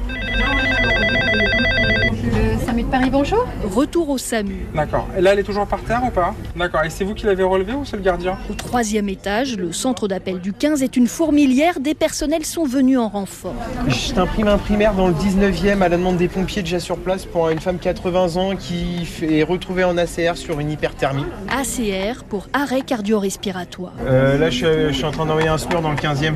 Le SAMU de Paris, bonjour. Retour au SAMU. D'accord. Et là, elle est toujours par terre ou pas ? D'accord. Et c'est vous qui l'avez relevée ou c'est le gardien ? Au 3e étage, le centre d'appel du 15 est une fourmilière. Des personnels sont venus en renfort. J'imprime un primaire dans le 19e à la demande des pompiers déjà sur place pour une femme 80 ans qui est retrouvée en ACR sur une hyperthermie. ACR pour arrêt cardio-respiratoire. Là, je suis en train d'envoyer un SMUR dans le 15e.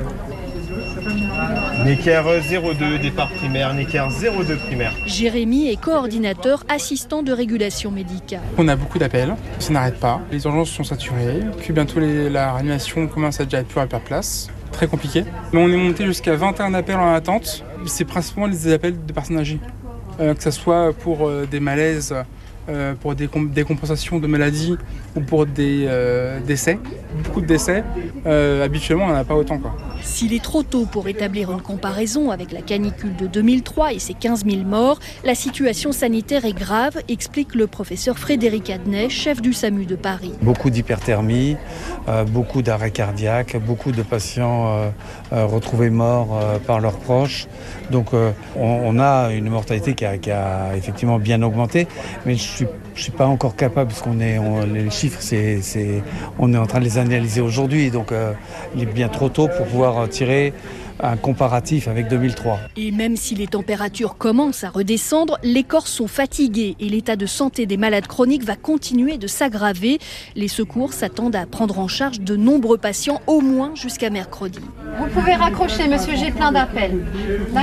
Necker 02, départ primaire, Necker 02 primaire. Jérémy est coordinateur assistant de régulation médicale. On a beaucoup d'appels, ça n'arrête pas. Les urgences sont saturées, puis bientôt la réanimation commence à déjà être plus à place. Très compliqué. Mais on est monté jusqu'à 21 appels en attente. C'est principalement des appels de personnes âgées. Que ce soit pour des malaises, pour des compensations de maladies ou pour des décès. Beaucoup de décès. Habituellement, on n'en a pas autant, quoi. S'il est trop tôt pour établir une comparaison avec la canicule de 2003 et ses 15 000 morts, la situation sanitaire est grave, explique le professeur Frédéric Adnet, chef du SAMU de Paris. Beaucoup d'hyperthermie, beaucoup d'arrêts cardiaques, beaucoup de patients retrouvés morts par leurs proches. Donc on a une mortalité qui a effectivement bien augmenté, mais je suis pas encore capable, parce les chiffres, on est en train de les analyser aujourd'hui, donc il est bien trop tôt pour pouvoir tirer un comparatif avec 2003. Et même si les températures commencent à redescendre, les Corses sont fatigués et l'état de santé des malades chroniques va continuer de s'aggraver. Les secours s'attendent à prendre en charge de nombreux patients, au moins jusqu'à mercredi. Vous pouvez raccrocher, monsieur, j'ai plein d'appels. D'accord ?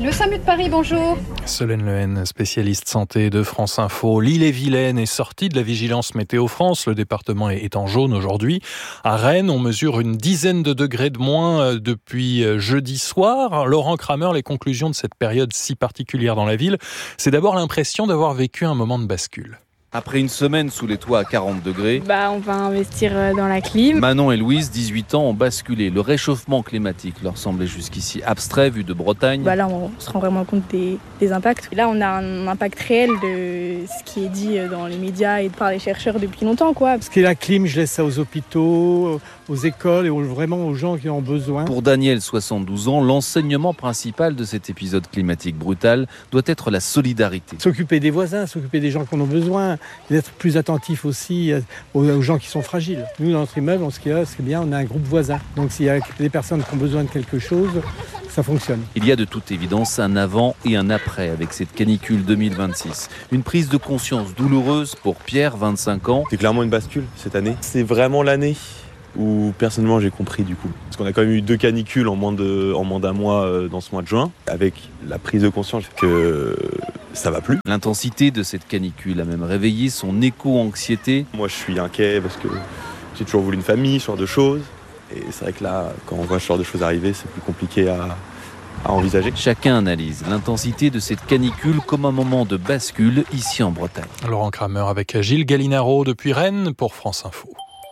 Le SAMU de Paris, bonjour. Solène Lehen, spécialiste santé de France Info. L'Ille-et-Vilaine est sortie de la vigilance Météo France. Le département est en jaune aujourd'hui. À Rennes, on mesure une dizaine de degrés de moins depuis jeudi soir. Laurent Kramer, les conclusions de cette période si particulière dans la ville, c'est d'abord l'impression d'avoir vécu un moment de bascule. Après une semaine sous les toits à 40 degrés, on va investir dans la clim. Manon et Louise, 18 ans, ont basculé. Le réchauffement climatique leur semblait jusqu'ici abstrait vu de Bretagne. Là, on se rend vraiment compte des impacts. Là, on a un impact réel de ce qui est dit dans les médias et par les chercheurs depuis longtemps, quoi. Ce qui est la clim, je laisse ça aux hôpitaux, aux écoles et vraiment aux gens qui en ont besoin. Pour Daniel, 72 ans, l'enseignement principal de cet épisode climatique brutal doit être la solidarité. S'occuper des voisins, s'occuper des gens qui en ont besoin. D'être plus attentif aussi aux gens qui sont fragiles. Nous, dans notre immeuble, ce qui est bien, on a un groupe voisin. Donc s'il y a des personnes qui ont besoin de quelque chose, ça fonctionne. Il y a de toute évidence un avant et un après avec cette canicule 2026. Une prise de conscience douloureuse pour Pierre, 25 ans. C'est clairement une bascule cette année. C'est vraiment l'année où personnellement j'ai compris du coup. Parce qu'on a quand même eu 2 canicules en moins d'un mois dans ce mois de juin, avec la prise de conscience que ça va plus. L'intensité de cette canicule a même réveillé son éco-anxiété. Moi je suis inquiet parce que j'ai toujours voulu une famille, ce genre de choses. Et c'est vrai que là, quand on voit ce genre de choses arriver, c'est plus compliqué à envisager. Chacun analyse l'intensité de cette canicule comme un moment de bascule ici en Bretagne. Laurent Kramer avec Gilles Gallinaro depuis Rennes pour France Info.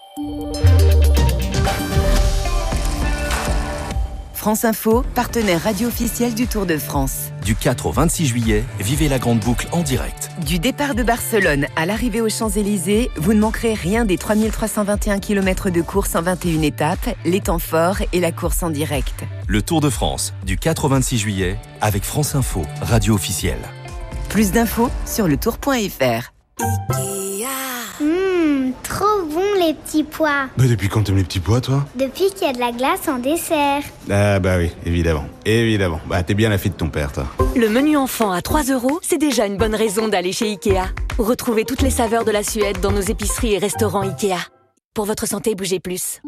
France Info, partenaire radio officiel du Tour de France. Du 4 au 26 juillet, vivez la grande boucle en direct. Du départ de Barcelone à l'arrivée aux Champs-Élysées, vous ne manquerez rien des 3321 km de course en 21 étapes, les temps forts et la course en direct. Le Tour de France, du 4 au 26 juillet, avec France Info, radio officielle. Plus d'infos sur letour.fr. Trop bon les petits pois. Depuis quand t'aimes les petits pois, toi? Depuis qu'il y a de la glace en dessert. Ah bah oui, évidemment. T'es bien la fille de ton père, toi. Le menu enfant à 3 €, c'est déjà une bonne raison d'aller chez Ikea. Retrouvez toutes les saveurs de la Suède dans nos épiceries et restaurants Ikea. Pour votre santé, bougez plus.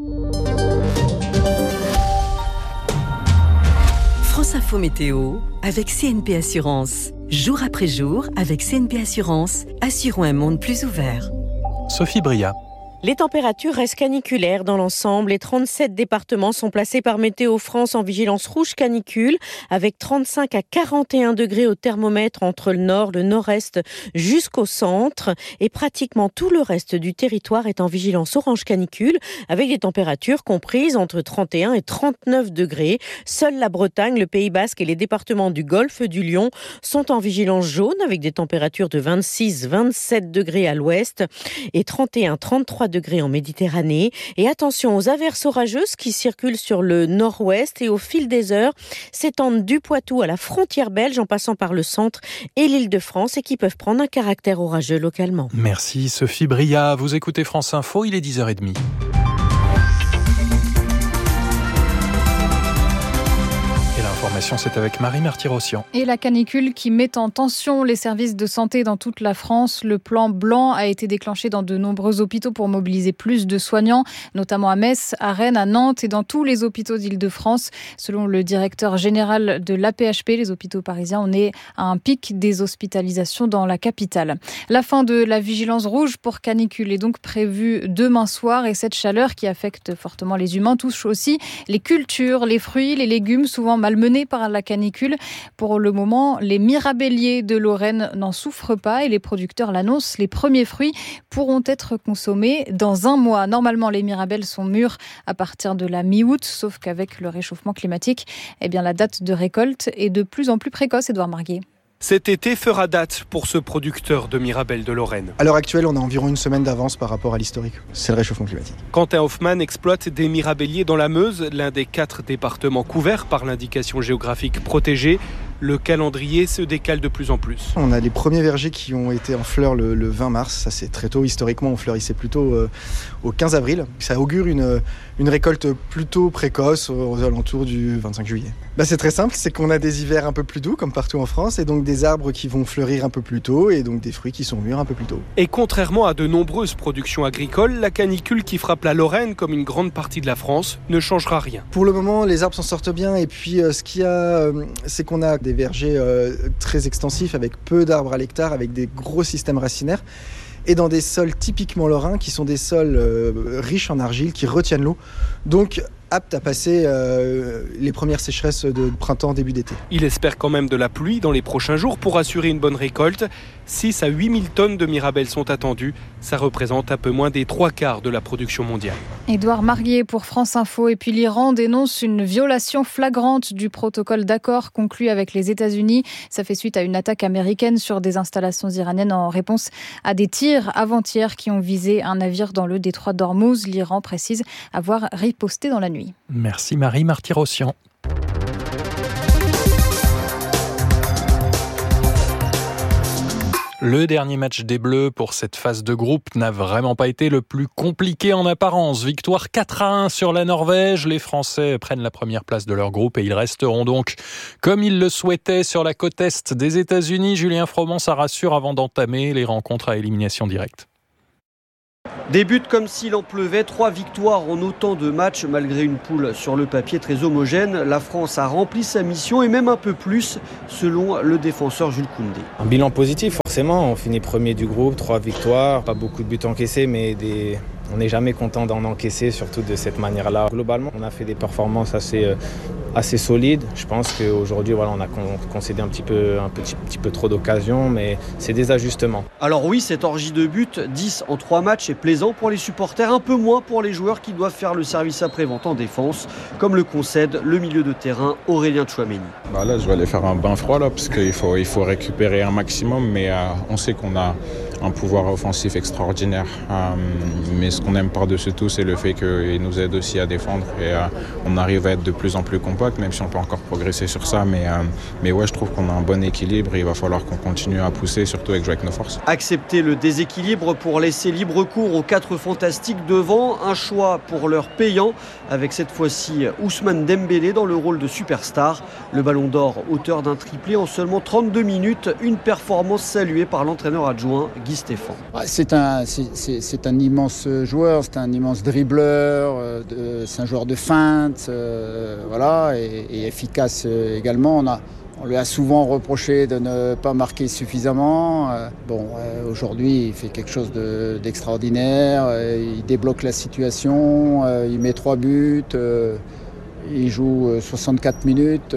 France Info Météo avec CNP Assurance. Jour après jour, avec CNP Assurance, assurons un monde plus ouvert. Sophie Bria. Les températures restent caniculaires dans l'ensemble. Les 37 départements sont placés par Météo France en vigilance rouge canicule, avec 35 à 41 degrés au thermomètre entre le nord, le nord-est jusqu'au centre. Et pratiquement tout le reste du territoire est en vigilance orange canicule, avec des températures comprises entre 31 et 39 degrés. Seule la Bretagne, le Pays Basque et les départements du Golfe du Lion sont en vigilance jaune, avec des températures de 26-27 degrés à l'ouest et 31-33 degrés en Méditerranée. Et attention aux averses orageuses qui circulent sur le nord-ouest et au fil des heures s'étendent du Poitou à la frontière belge en passant par le centre et l'Île-de-France et qui peuvent prendre un caractère orageux localement. Merci Sophie Bria. Vous écoutez France Info, il est 10h30. L'information, c'est avec Marie Martyrossian. Et la canicule qui met en tension les services de santé dans toute la France. Le plan blanc a été déclenché dans de nombreux hôpitaux pour mobiliser plus de soignants, notamment à Metz, à Rennes, à Nantes et dans tous les hôpitaux d'Île-de-France. Selon le directeur général de l'AP-HP, les hôpitaux parisiens, on est à un pic des hospitalisations dans la capitale. La fin de la vigilance rouge pour canicule est donc prévue demain soir et cette chaleur qui affecte fortement les humains touche aussi les cultures, les fruits, les légumes, souvent malmenés par la canicule. Pour le moment, les mirabelliers de Lorraine n'en souffrent pas et les producteurs l'annoncent. Les premiers fruits pourront être consommés dans un mois. Normalement, les mirabelles sont mûres à partir de la mi-août, sauf qu'avec le réchauffement climatique, la date de récolte est de plus en plus précoce. Édouard Marguet. Cet été fera date pour ce producteur de mirabelles de Lorraine. À l'heure actuelle, on a environ une semaine d'avance par rapport à l'historique. C'est le réchauffement climatique. Quentin Hoffmann exploite des mirabelliers dans la Meuse, l'un des 4 départements couverts par l'indication géographique protégée. Le calendrier se décale de plus en plus. On a les premiers vergers qui ont été en fleurs le 20 mars. Ça, c'est très tôt. Historiquement, on fleurissait plutôt au 15 avril. Ça augure une récolte plutôt précoce aux alentours du 25 juillet. C'est très simple. C'est qu'on a des hivers un peu plus doux, comme partout en France, et donc des arbres qui vont fleurir un peu plus tôt, et donc des fruits qui sont mûrs un peu plus tôt. Et contrairement à de nombreuses productions agricoles, la canicule qui frappe la Lorraine, comme une grande partie de la France, ne changera rien. Pour le moment, les arbres s'en sortent bien. Et puis, ce qu'il y a, c'est qu'on a des des vergers très extensifs avec peu d'arbres à l'hectare, avec des gros systèmes racinaires, et dans des sols typiquement lorrains qui sont des sols riches en argile, qui retiennent l'eau, donc aptes à passer les premières sécheresses de printemps, début d'été. Il espère quand même de la pluie dans les prochains jours pour assurer une bonne récolte. 6 à 8 000 tonnes de Mirabelle sont attendues. Ça représente un peu moins des 3/4 de la production mondiale. Édouard Marié pour France Info. Et puis l'Iran dénonce une violation flagrante du protocole d'accord conclu avec les États-Unis. Ça fait suite à une attaque américaine sur des installations iraniennes en réponse à des tirs avant-hier qui ont visé un navire dans le détroit d'Ormuz. L'Iran précise avoir riposté dans la nuit. Merci Marie Martyrossian. Le dernier match des Bleus pour cette phase de groupe n'a vraiment pas été le plus compliqué en apparence. Victoire 4-1 sur la Norvège. Les Français prennent la première place de leur groupe et ils resteront donc, comme ils le souhaitaient, sur la côte est des États-Unis. Julien Froment, ça rassure avant d'entamer les rencontres à élimination directe. Des buts comme s'il en pleuvait, 3 victoires en autant de matchs malgré une poule sur le papier très homogène. La France a rempli sa mission et même un peu plus selon le défenseur Jules Koundé. Un bilan positif forcément, on finit premier du groupe, 3 victoires, pas beaucoup de buts encaissés mais on n'est jamais content d'en encaisser, surtout de cette manière-là. Globalement, on a fait des performances assez solides. Je pense qu'aujourd'hui, on a concédé un petit peu trop d'occasions, mais c'est des ajustements. Alors oui, cette orgie de buts, 10 en 3 matchs, est plaisant pour les supporters, un peu moins pour les joueurs qui doivent faire le service après-vente en défense, comme le concède le milieu de terrain Aurélien Tchouaméni. Là, je vais aller faire un bain froid là, parce qu'il faut récupérer un maximum, mais on sait qu'on a un pouvoir offensif extraordinaire. Mais ce qu'on aime par-dessus tout, c'est le fait qu'il nous aide aussi à défendre et on arrive à être de plus en plus compact, même si on peut encore progresser sur ça. Mais ouais, je trouve qu'on a un bon équilibre et il va falloir qu'on continue à pousser, surtout avec nos forces. Accepter le déséquilibre pour laisser libre cours aux 4 fantastiques devant, un choix pour leur payant, avec cette fois-ci Ousmane Dembélé dans le rôle de superstar. Le Ballon d'Or, auteur d'un triplé en seulement 32 minutes, une performance saluée par l'entraîneur adjoint Guy Stéphane. C'est un immense joueur, c'est un immense dribbleur, c'est un joueur de feinte, et efficace également. On lui a souvent reproché de ne pas marquer suffisamment. Aujourd'hui, il fait quelque chose d'extraordinaire. Il débloque la situation, il met 3 buts. Il joue 64 minutes,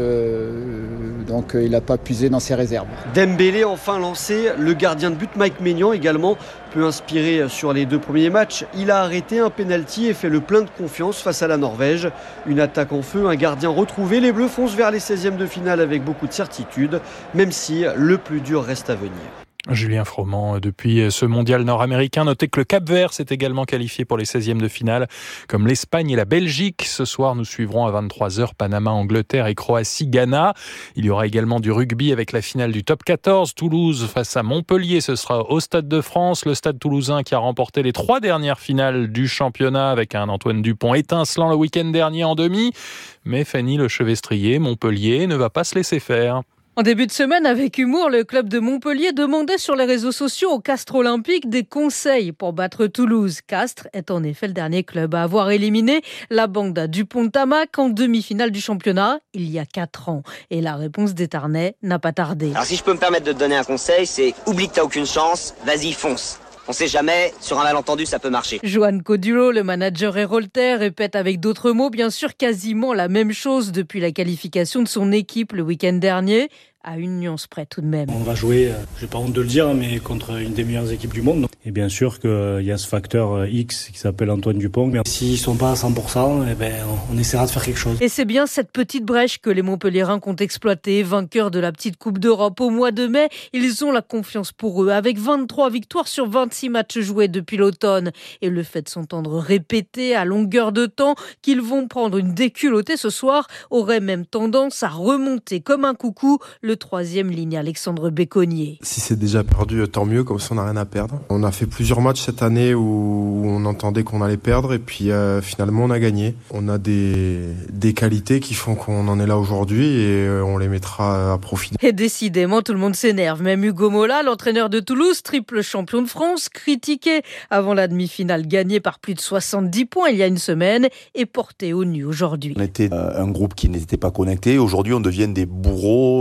donc il n'a pas puisé dans ses réserves. Dembélé enfin lancé, le gardien de but Mike Maignan également peu inspiré sur les 2 premiers matchs. Il a arrêté un penalty et fait le plein de confiance face à la Norvège. Une attaque en feu, un gardien retrouvé. Les Bleus foncent vers les 16e de finale avec beaucoup de certitude, même si le plus dur reste à venir. Julien Froment, depuis ce mondial nord-américain, notez que le Cap-Vert s'est également qualifié pour les 16e de finale, comme l'Espagne et la Belgique. Ce soir, nous suivrons à 23h Panama, Angleterre et Croatie, Ghana. Il y aura également du rugby avec la finale du top 14. Toulouse face à Montpellier, ce sera au Stade de France. Le Stade toulousain qui a remporté les 3 dernières finales du championnat avec un Antoine Dupont étincelant le week-end dernier en demi. Mais Fanny Lechevestrier, Montpellier, ne va pas se laisser faire. En début de semaine, avec humour, le club de Montpellier demandait sur les réseaux sociaux au Castres Olympique des conseils pour battre Toulouse. Castres est en effet le dernier club à avoir éliminé la banda Dupont-Tamac en demi-finale du championnat il y a 4 ans. Et la réponse des Tarnais n'a pas tardé. Alors si je peux me permettre de te donner un conseil, c'est oublie que t'as aucune chance, vas-y fonce. On sait jamais, sur un malentendu, ça peut marcher. Johan Codulo, le manager héroltais, répète avec d'autres mots, bien sûr, quasiment la même chose depuis la qualification de son équipe le week-end dernier. À une nuance près tout de même. On va jouer, j'ai pas honte de le dire, mais contre une des meilleures équipes du monde. Et bien sûr qu'il y a ce facteur X qui s'appelle Antoine Dupont. Mais s'ils sont pas à 100%, on essaiera de faire quelque chose. Et c'est bien cette petite brèche que les Montpelliérains comptent exploiter. Vainqueurs de la petite Coupe d'Europe au mois de mai, ils ont la confiance pour eux. Avec 23 victoires sur 26 matchs joués depuis l'automne. Et le fait de s'entendre répéter à longueur de temps qu'ils vont prendre une déculottée ce soir aurait même tendance à remonter comme un coucou le 3e ligne Alexandre Béconnier. Si c'est déjà perdu, tant mieux, comme ça on n'a rien à perdre. On a fait plusieurs matchs cette année où on entendait qu'on allait perdre et puis finalement on a gagné. On a des qualités qui font qu'on en est là aujourd'hui et on les mettra à profit. Et décidément tout le monde s'énerve. Même Hugo Mola, l'entraîneur de Toulouse, triple champion de France, critiqué avant la demi-finale gagnée par plus de 70 points il y a une semaine et porté au nu aujourd'hui. On était un groupe qui n'était pas connecté. Aujourd'hui on devient des bourreaux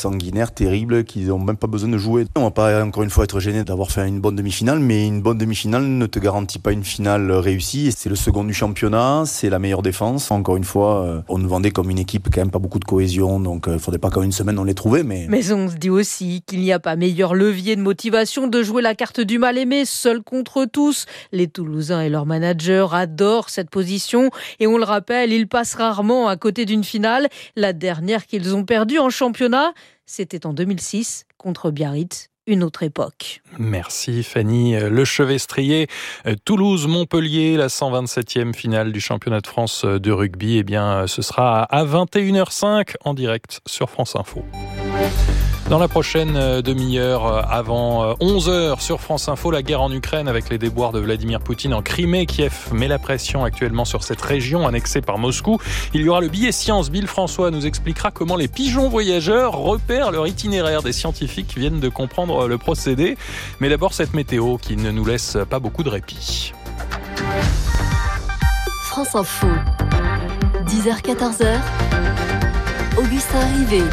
sanguinaires, terribles, qui n'ont même pas besoin de jouer. On va pas encore une fois être gêné d'avoir fait une bonne demi-finale, mais une bonne demi-finale ne te garantit pas une finale réussie. C'est le second du championnat, c'est la meilleure défense. Encore une fois, on nous vendait comme une équipe quand même pas beaucoup de cohésion, donc il faudrait pas qu'en une semaine on les trouvait. Mais on se dit aussi qu'il n'y a pas meilleur levier de motivation de jouer la carte du mal-aimé, seul contre tous. Les Toulousains et leur manager adorent cette position et on le rappelle, ils passent rarement à côté d'une finale. La dernière qu'ils ont perdue en championnat, c'était en 2006 contre Biarritz. Une autre époque. Merci Fanny Lechevestrier. Toulouse-Montpellier, la 127e finale du championnat de France de rugby. Eh bien, ce sera à 21h05 en direct sur France Info. Dans la prochaine demi-heure, avant 11h sur France Info, la guerre en Ukraine avec les déboires de Vladimir Poutine en Crimée. Kiev met la pression actuellement sur cette région annexée par Moscou. Il y aura le billet science. Bill François nous expliquera comment les pigeons voyageurs repèrent leur itinéraire. Des scientifiques viennent de comprendre le procédé. Mais d'abord cette météo qui ne nous laisse pas beaucoup de répit. France Info, 10h-14h, Augustin Rivet.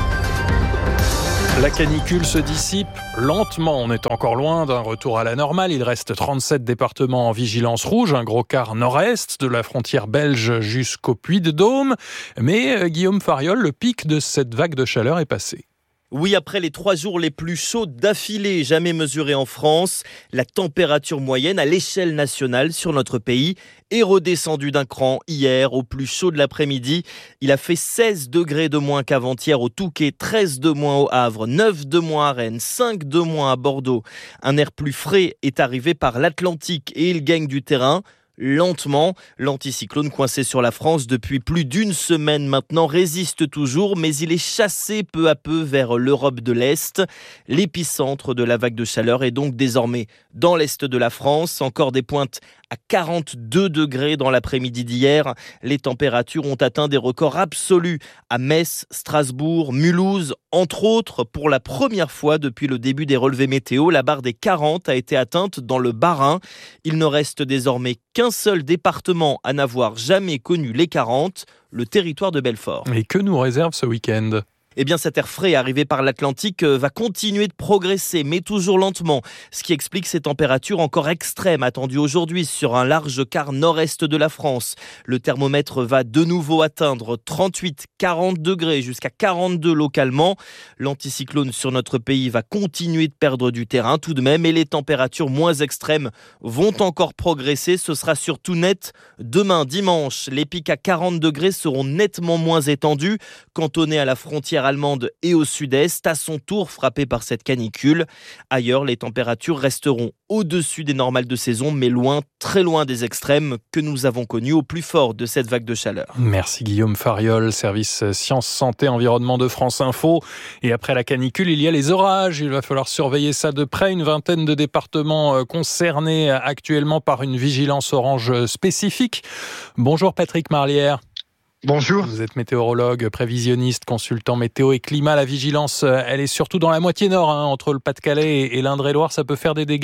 La canicule se dissipe lentement. On est encore loin d'un retour à la normale. Il reste 37 départements en vigilance rouge, un gros quart nord-est de la frontière belge jusqu'au Puy-de-Dôme. Mais Guillaume Fariol, le pic de cette vague de chaleur est passé. Oui, après les 3 jours les plus chauds d'affilée jamais mesurés en France, la température moyenne à l'échelle nationale sur notre pays est redescendue d'un cran hier au plus chaud de l'après-midi. Il a fait 16 degrés de moins qu'avant-hier au Touquet, 13 de moins au Havre, 9 de moins à Rennes, 5 de moins à Bordeaux. Un air plus frais est arrivé par l'Atlantique et il gagne du terrain. Lentement, l'anticyclone coincé sur la France depuis plus d'une semaine maintenant résiste toujours, mais il est chassé peu à peu vers l'Europe de l'Est. L'épicentre de la vague de chaleur est donc désormais dans l'Est de la France. Encore des pointes à 42 degrés dans l'après-midi d'hier. Les températures ont atteint des records absolus à Metz, Strasbourg, Mulhouse, entre autres. Pour la première fois depuis le début des relevés météo, la barre des 40 a été atteinte dans le Bas-Rhin. Il ne reste désormais qu'un seul département à n'avoir jamais connu les 40, le territoire de Belfort. Et que nous réserve ce week-end ? Eh bien, cet air frais arrivé par l'Atlantique va continuer de progresser, mais toujours lentement. Ce qui explique ces températures encore extrêmes attendues aujourd'hui sur un large quart nord-est de la France. Le thermomètre va de nouveau atteindre 38, 40 degrés jusqu'à 42 localement. L'anticyclone sur notre pays va continuer de perdre du terrain tout de même et les températures moins extrêmes vont encore progresser. Ce sera surtout net demain, dimanche. Les pics à 40 degrés seront nettement moins étendus, cantonnés à la frontière allemande et au sud-est, à son tour frappé par cette canicule. Ailleurs, les températures resteront au-dessus des normales de saison, mais loin, très loin des extrêmes que nous avons connus au plus fort de cette vague de chaleur. Merci Guillaume Fariol, service Sciences, Santé, Environnement de France Info. Et après la canicule, il y a les orages. Il va falloir surveiller ça de près. Une vingtaine de départements concernés actuellement par une vigilance orange spécifique. Bonjour Patrick Marlière. Bonjour. Vous êtes météorologue, prévisionniste, consultant météo et climat. La vigilance, elle est surtout dans la moitié nord, entre le Pas-de-Calais et l'Indre-et-Loire. Ça peut faire des dégâts ?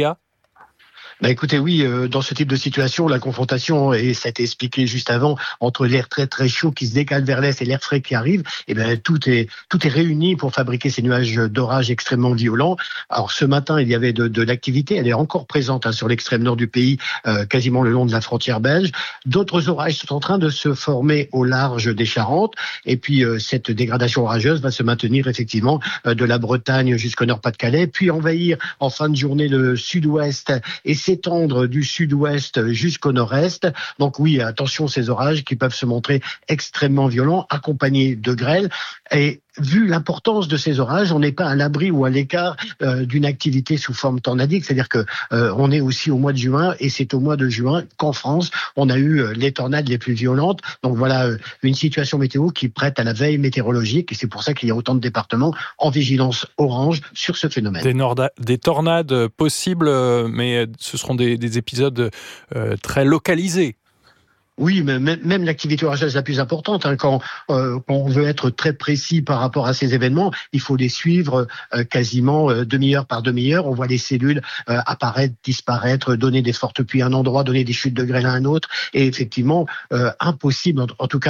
Écoutez, oui, dans ce type de situation, la confrontation, et ça a été expliqué juste avant, entre l'air très très chaud qui se décale vers l'est et l'air frais qui arrive, tout est réuni pour fabriquer ces nuages d'orage extrêmement violents. Alors ce matin, il y avait de l'activité, elle est encore présente sur l'extrême nord du pays, quasiment le long de la frontière belge. D'autres orages sont en train de se former au large des Charentes, et puis cette dégradation orageuse va se maintenir effectivement de la Bretagne jusqu'au Nord-Pas-de-Calais, puis envahir en fin de journée le sud-ouest et s'étendre du sud-ouest jusqu'au nord-est. Donc oui, attention ces orages qui peuvent se montrer extrêmement violents, accompagnés de grêle. Et vu l'importance de ces orages, on n'est pas à l'abri ou à l'écart d'une activité sous forme tornadique. C'est-à-dire que on est aussi au mois de juin, et c'est au mois de juin qu'en France, on a eu les tornades les plus violentes. Donc voilà une situation météo qui prête à la veille météorologique, et c'est pour ça qu'il y a autant de départements en vigilance orange sur ce phénomène. Des tornades possibles, mais ce seront des épisodes très localisés. Oui, mais même l'activité orageuse la plus importante, quand on veut être très précis par rapport à ces événements, il faut les suivre quasiment demi-heure par demi-heure. On voit les cellules apparaître, disparaître, donner des fortes pluies à un endroit, donner des chutes de grêle à un autre, et effectivement impossible, en tout cas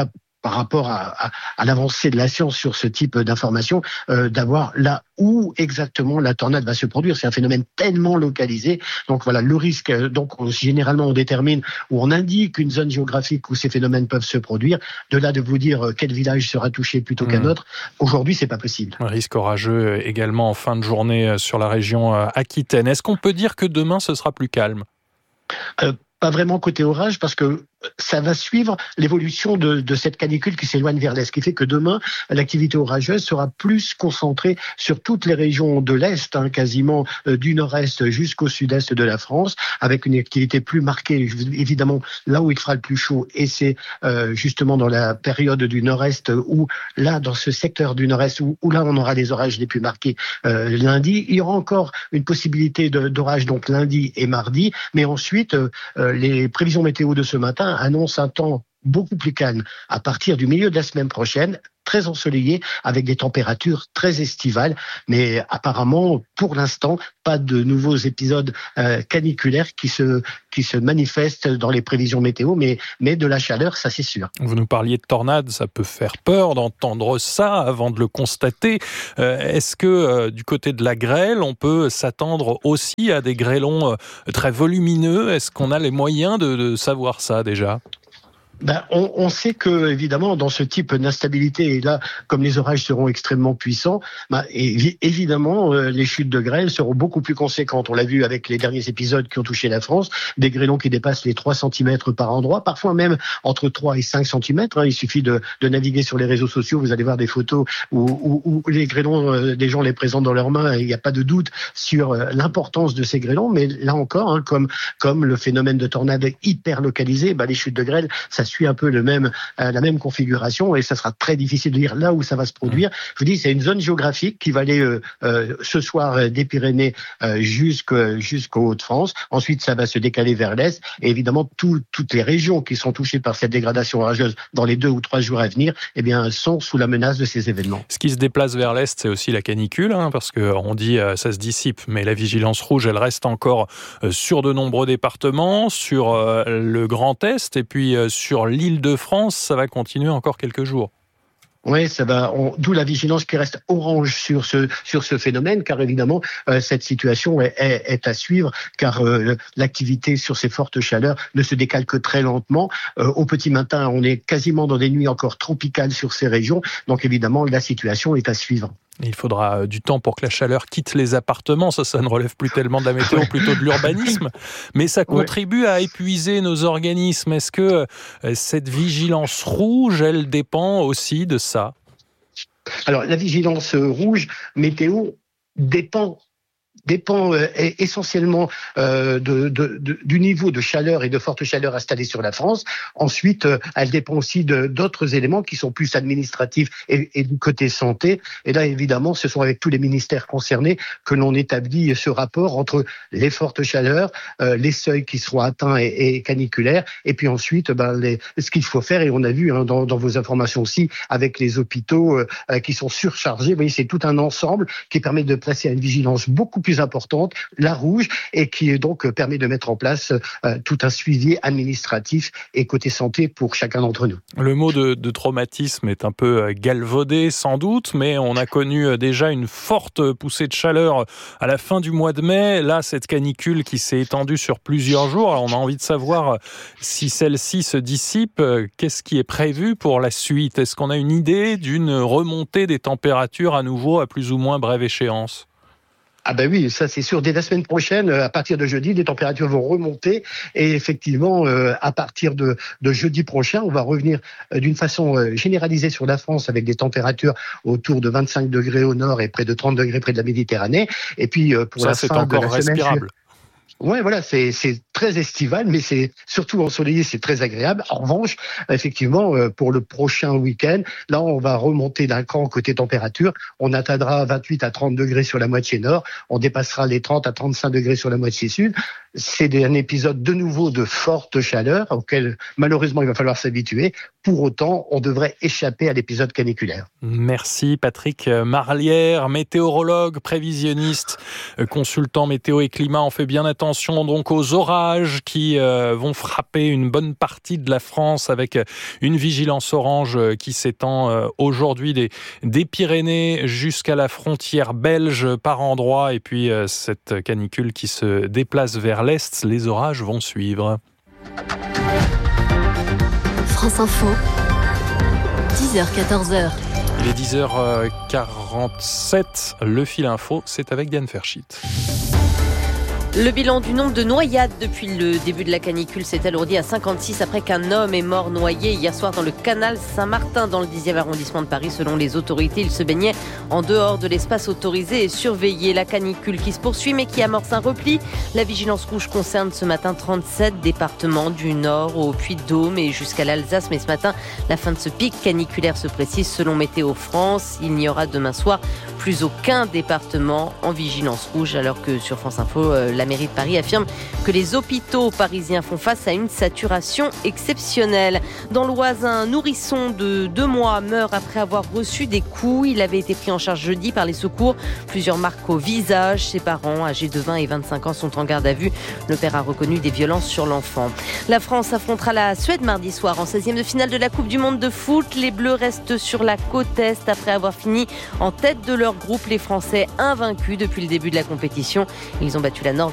par rapport à l'avancée de la science sur ce type d'information, d'avoir là où exactement la tornade va se produire. C'est un phénomène tellement localisé. Donc voilà, le risque, généralement on détermine ou on indique une zone géographique où ces phénomènes peuvent se produire. De là de vous dire quel village sera touché plutôt qu'un autre, aujourd'hui c'est pas possible. Un risque orageux également en fin de journée sur la région Aquitaine. Est-ce qu'on peut dire que demain ce sera plus calme ? Pas vraiment côté orage, parce que ça va suivre l'évolution de cette canicule qui s'éloigne vers l'est, ce qui fait que demain, l'activité orageuse sera plus concentrée sur toutes les régions de l'est, quasiment du nord-est jusqu'au sud-est de la France, avec une activité plus marquée, évidemment, là où il fera le plus chaud, et c'est justement dans la période du nord-est, où là, dans ce secteur du nord-est, où là, on aura les orages les plus marqués lundi. Il y aura encore une possibilité d'orage, donc lundi et mardi, mais ensuite, les prévisions météo de ce matin annonce un temps beaucoup plus calme à partir du milieu de la semaine prochaine, très ensoleillé, avec des températures très estivales, mais apparemment, pour l'instant, pas de nouveaux épisodes caniculaires qui se manifestent dans les prévisions météo, mais de la chaleur, ça c'est sûr. Vous nous parliez de tornades, ça peut faire peur d'entendre ça avant de le constater. Est-ce que du côté de la grêle, on peut s'attendre aussi à des grêlons très volumineux ? Est-ce qu'on a les moyens de savoir ça déjà ? On sait que, évidemment, dans ce type d'instabilité, et là, comme les orages seront extrêmement puissants, évidemment, les chutes de grêle seront beaucoup plus conséquentes. On l'a vu avec les derniers épisodes qui ont touché la France, des grêlons qui dépassent les 3 cm par endroit, parfois même entre 3 et 5 cm. Il suffit de naviguer sur les réseaux sociaux, vous allez voir des photos où les grêlons, des gens les présentent dans leurs mains, et il n'y a pas de doute sur l'importance de ces grêlons, mais là encore, comme le phénomène de tornade hyper localisé, les chutes de grêle, ça suit un peu la même configuration, et ça sera très difficile de dire là où ça va se produire. Je vous dis, c'est une zone géographique qui va aller ce soir des Pyrénées jusqu'aux Hauts-de-France. Ensuite, ça va se décaler vers l'est, et évidemment, toutes les régions qui sont touchées par cette dégradation orageuse dans les 2 ou 3 jours à venir, sont sous la menace de ces événements. Ce qui se déplace vers l'est, c'est aussi la canicule, parce qu'on dit ça se dissipe, mais la vigilance rouge, elle reste encore sur de nombreux départements, sur le Grand Est, et puis sur l'Île-de-France, ça va continuer encore quelques jours. Oui, ça va. D'où la vigilance qui reste orange sur ce phénomène, car évidemment cette situation est à suivre, car l'activité sur ces fortes chaleurs ne se décale que très lentement. Au petit matin, on est quasiment dans des nuits encore tropicales sur ces régions, donc évidemment la situation est à suivre. Il faudra du temps pour que la chaleur quitte les appartements. Ça ne relève plus tellement de la météo, plutôt de l'urbanisme. Mais ça contribue à épuiser nos organismes. Est-ce que cette vigilance rouge, elle dépend aussi de ça ? Alors, la vigilance rouge météo dépend essentiellement du niveau de chaleur et de forte chaleur installée sur la France. Ensuite, elle dépend aussi d'autres éléments qui sont plus administratifs et du côté santé. Et là, évidemment, ce sont avec tous les ministères concernés que l'on établit ce rapport entre les fortes chaleurs, les seuils qui seront atteints et caniculaires, et puis ensuite, ce qu'il faut faire, et on a vu dans vos informations aussi, avec les hôpitaux qui sont surchargés. Vous voyez, c'est tout un ensemble qui permet de placer à une vigilance beaucoup plus importante, la rouge, et qui donc permet de mettre en place tout un suivi administratif et côté santé pour chacun d'entre nous. Le mot de traumatisme est un peu galvaudé sans doute, mais on a connu déjà une forte poussée de chaleur à la fin du mois de mai. Là, cette canicule qui s'est étendue sur plusieurs jours, alors on a envie de savoir si celle-ci se dissipe. Qu'est-ce qui est prévu pour la suite ? Est-ce qu'on a une idée d'une remontée des températures à nouveau à plus ou moins brève échéance ? Oui, ça c'est sûr. Dès la semaine prochaine, à partir de jeudi, les températures vont remonter, et effectivement, à partir de jeudi prochain, on va revenir d'une façon généralisée sur la France avec des températures autour de 25 degrés au nord et près de 30 degrés près de la Méditerranée. Et puis pour ça, la c'est fin encore de la semaine, respirable. Ouais, voilà, c'est très estival, mais c'est surtout ensoleillé, c'est très agréable. En revanche, effectivement, pour le prochain week-end, là, on va remonter d'un cran côté température. On atteindra 28 à 30 degrés sur la moitié nord. On dépassera les 30 à 35 degrés sur la moitié sud. C'est un épisode de nouveau de forte chaleur auquel, malheureusement, il va falloir s'habituer. Pour autant, on devrait échapper à l'épisode caniculaire. Merci Patrick Marlière, météorologue, prévisionniste, consultant météo et climat. On fait bien attention attention donc aux orages qui vont frapper une bonne partie de la France avec une vigilance orange qui s'étend aujourd'hui des Pyrénées jusqu'à la frontière belge par endroits. Et puis cette canicule qui se déplace vers l'est, les orages vont suivre. France Info, 10h-14h. Il est 10h47, le fil info, c'est avec Diane Ferchit. Le bilan du nombre de noyades depuis le début de la canicule s'est alourdi à 56 après qu'un homme est mort noyé hier soir dans le canal Saint-Martin dans le 10e arrondissement de Paris. Selon les autorités, il se baignait en dehors de l'espace autorisé et surveillé. La canicule qui se poursuit mais qui amorce un repli. La vigilance rouge concerne ce matin 37 départements du Nord au Puy-de-Dôme et jusqu'à l'Alsace. Mais ce matin, la fin de ce pic caniculaire se précise selon Météo France. Il n'y aura demain soir plus aucun département en vigilance rouge alors que sur France Info, la mairie de Paris affirme que les hôpitaux parisiens font face à une saturation exceptionnelle. Dans l'Oise, un nourrisson de 2 mois meurt après avoir reçu des coups. Il avait été pris en charge jeudi par les secours. Plusieurs marques au visage. Ses parents, âgés de 20 et 25 ans, sont en garde à vue. Le père a reconnu des violences sur l'enfant. La France affrontera la Suède mardi soir en 16e de finale de la Coupe du Monde de foot. Les Bleus restent sur la côte Est après avoir fini en tête de leur groupe. Les Français invaincus depuis le début de la compétition. Ils ont battu la Norvège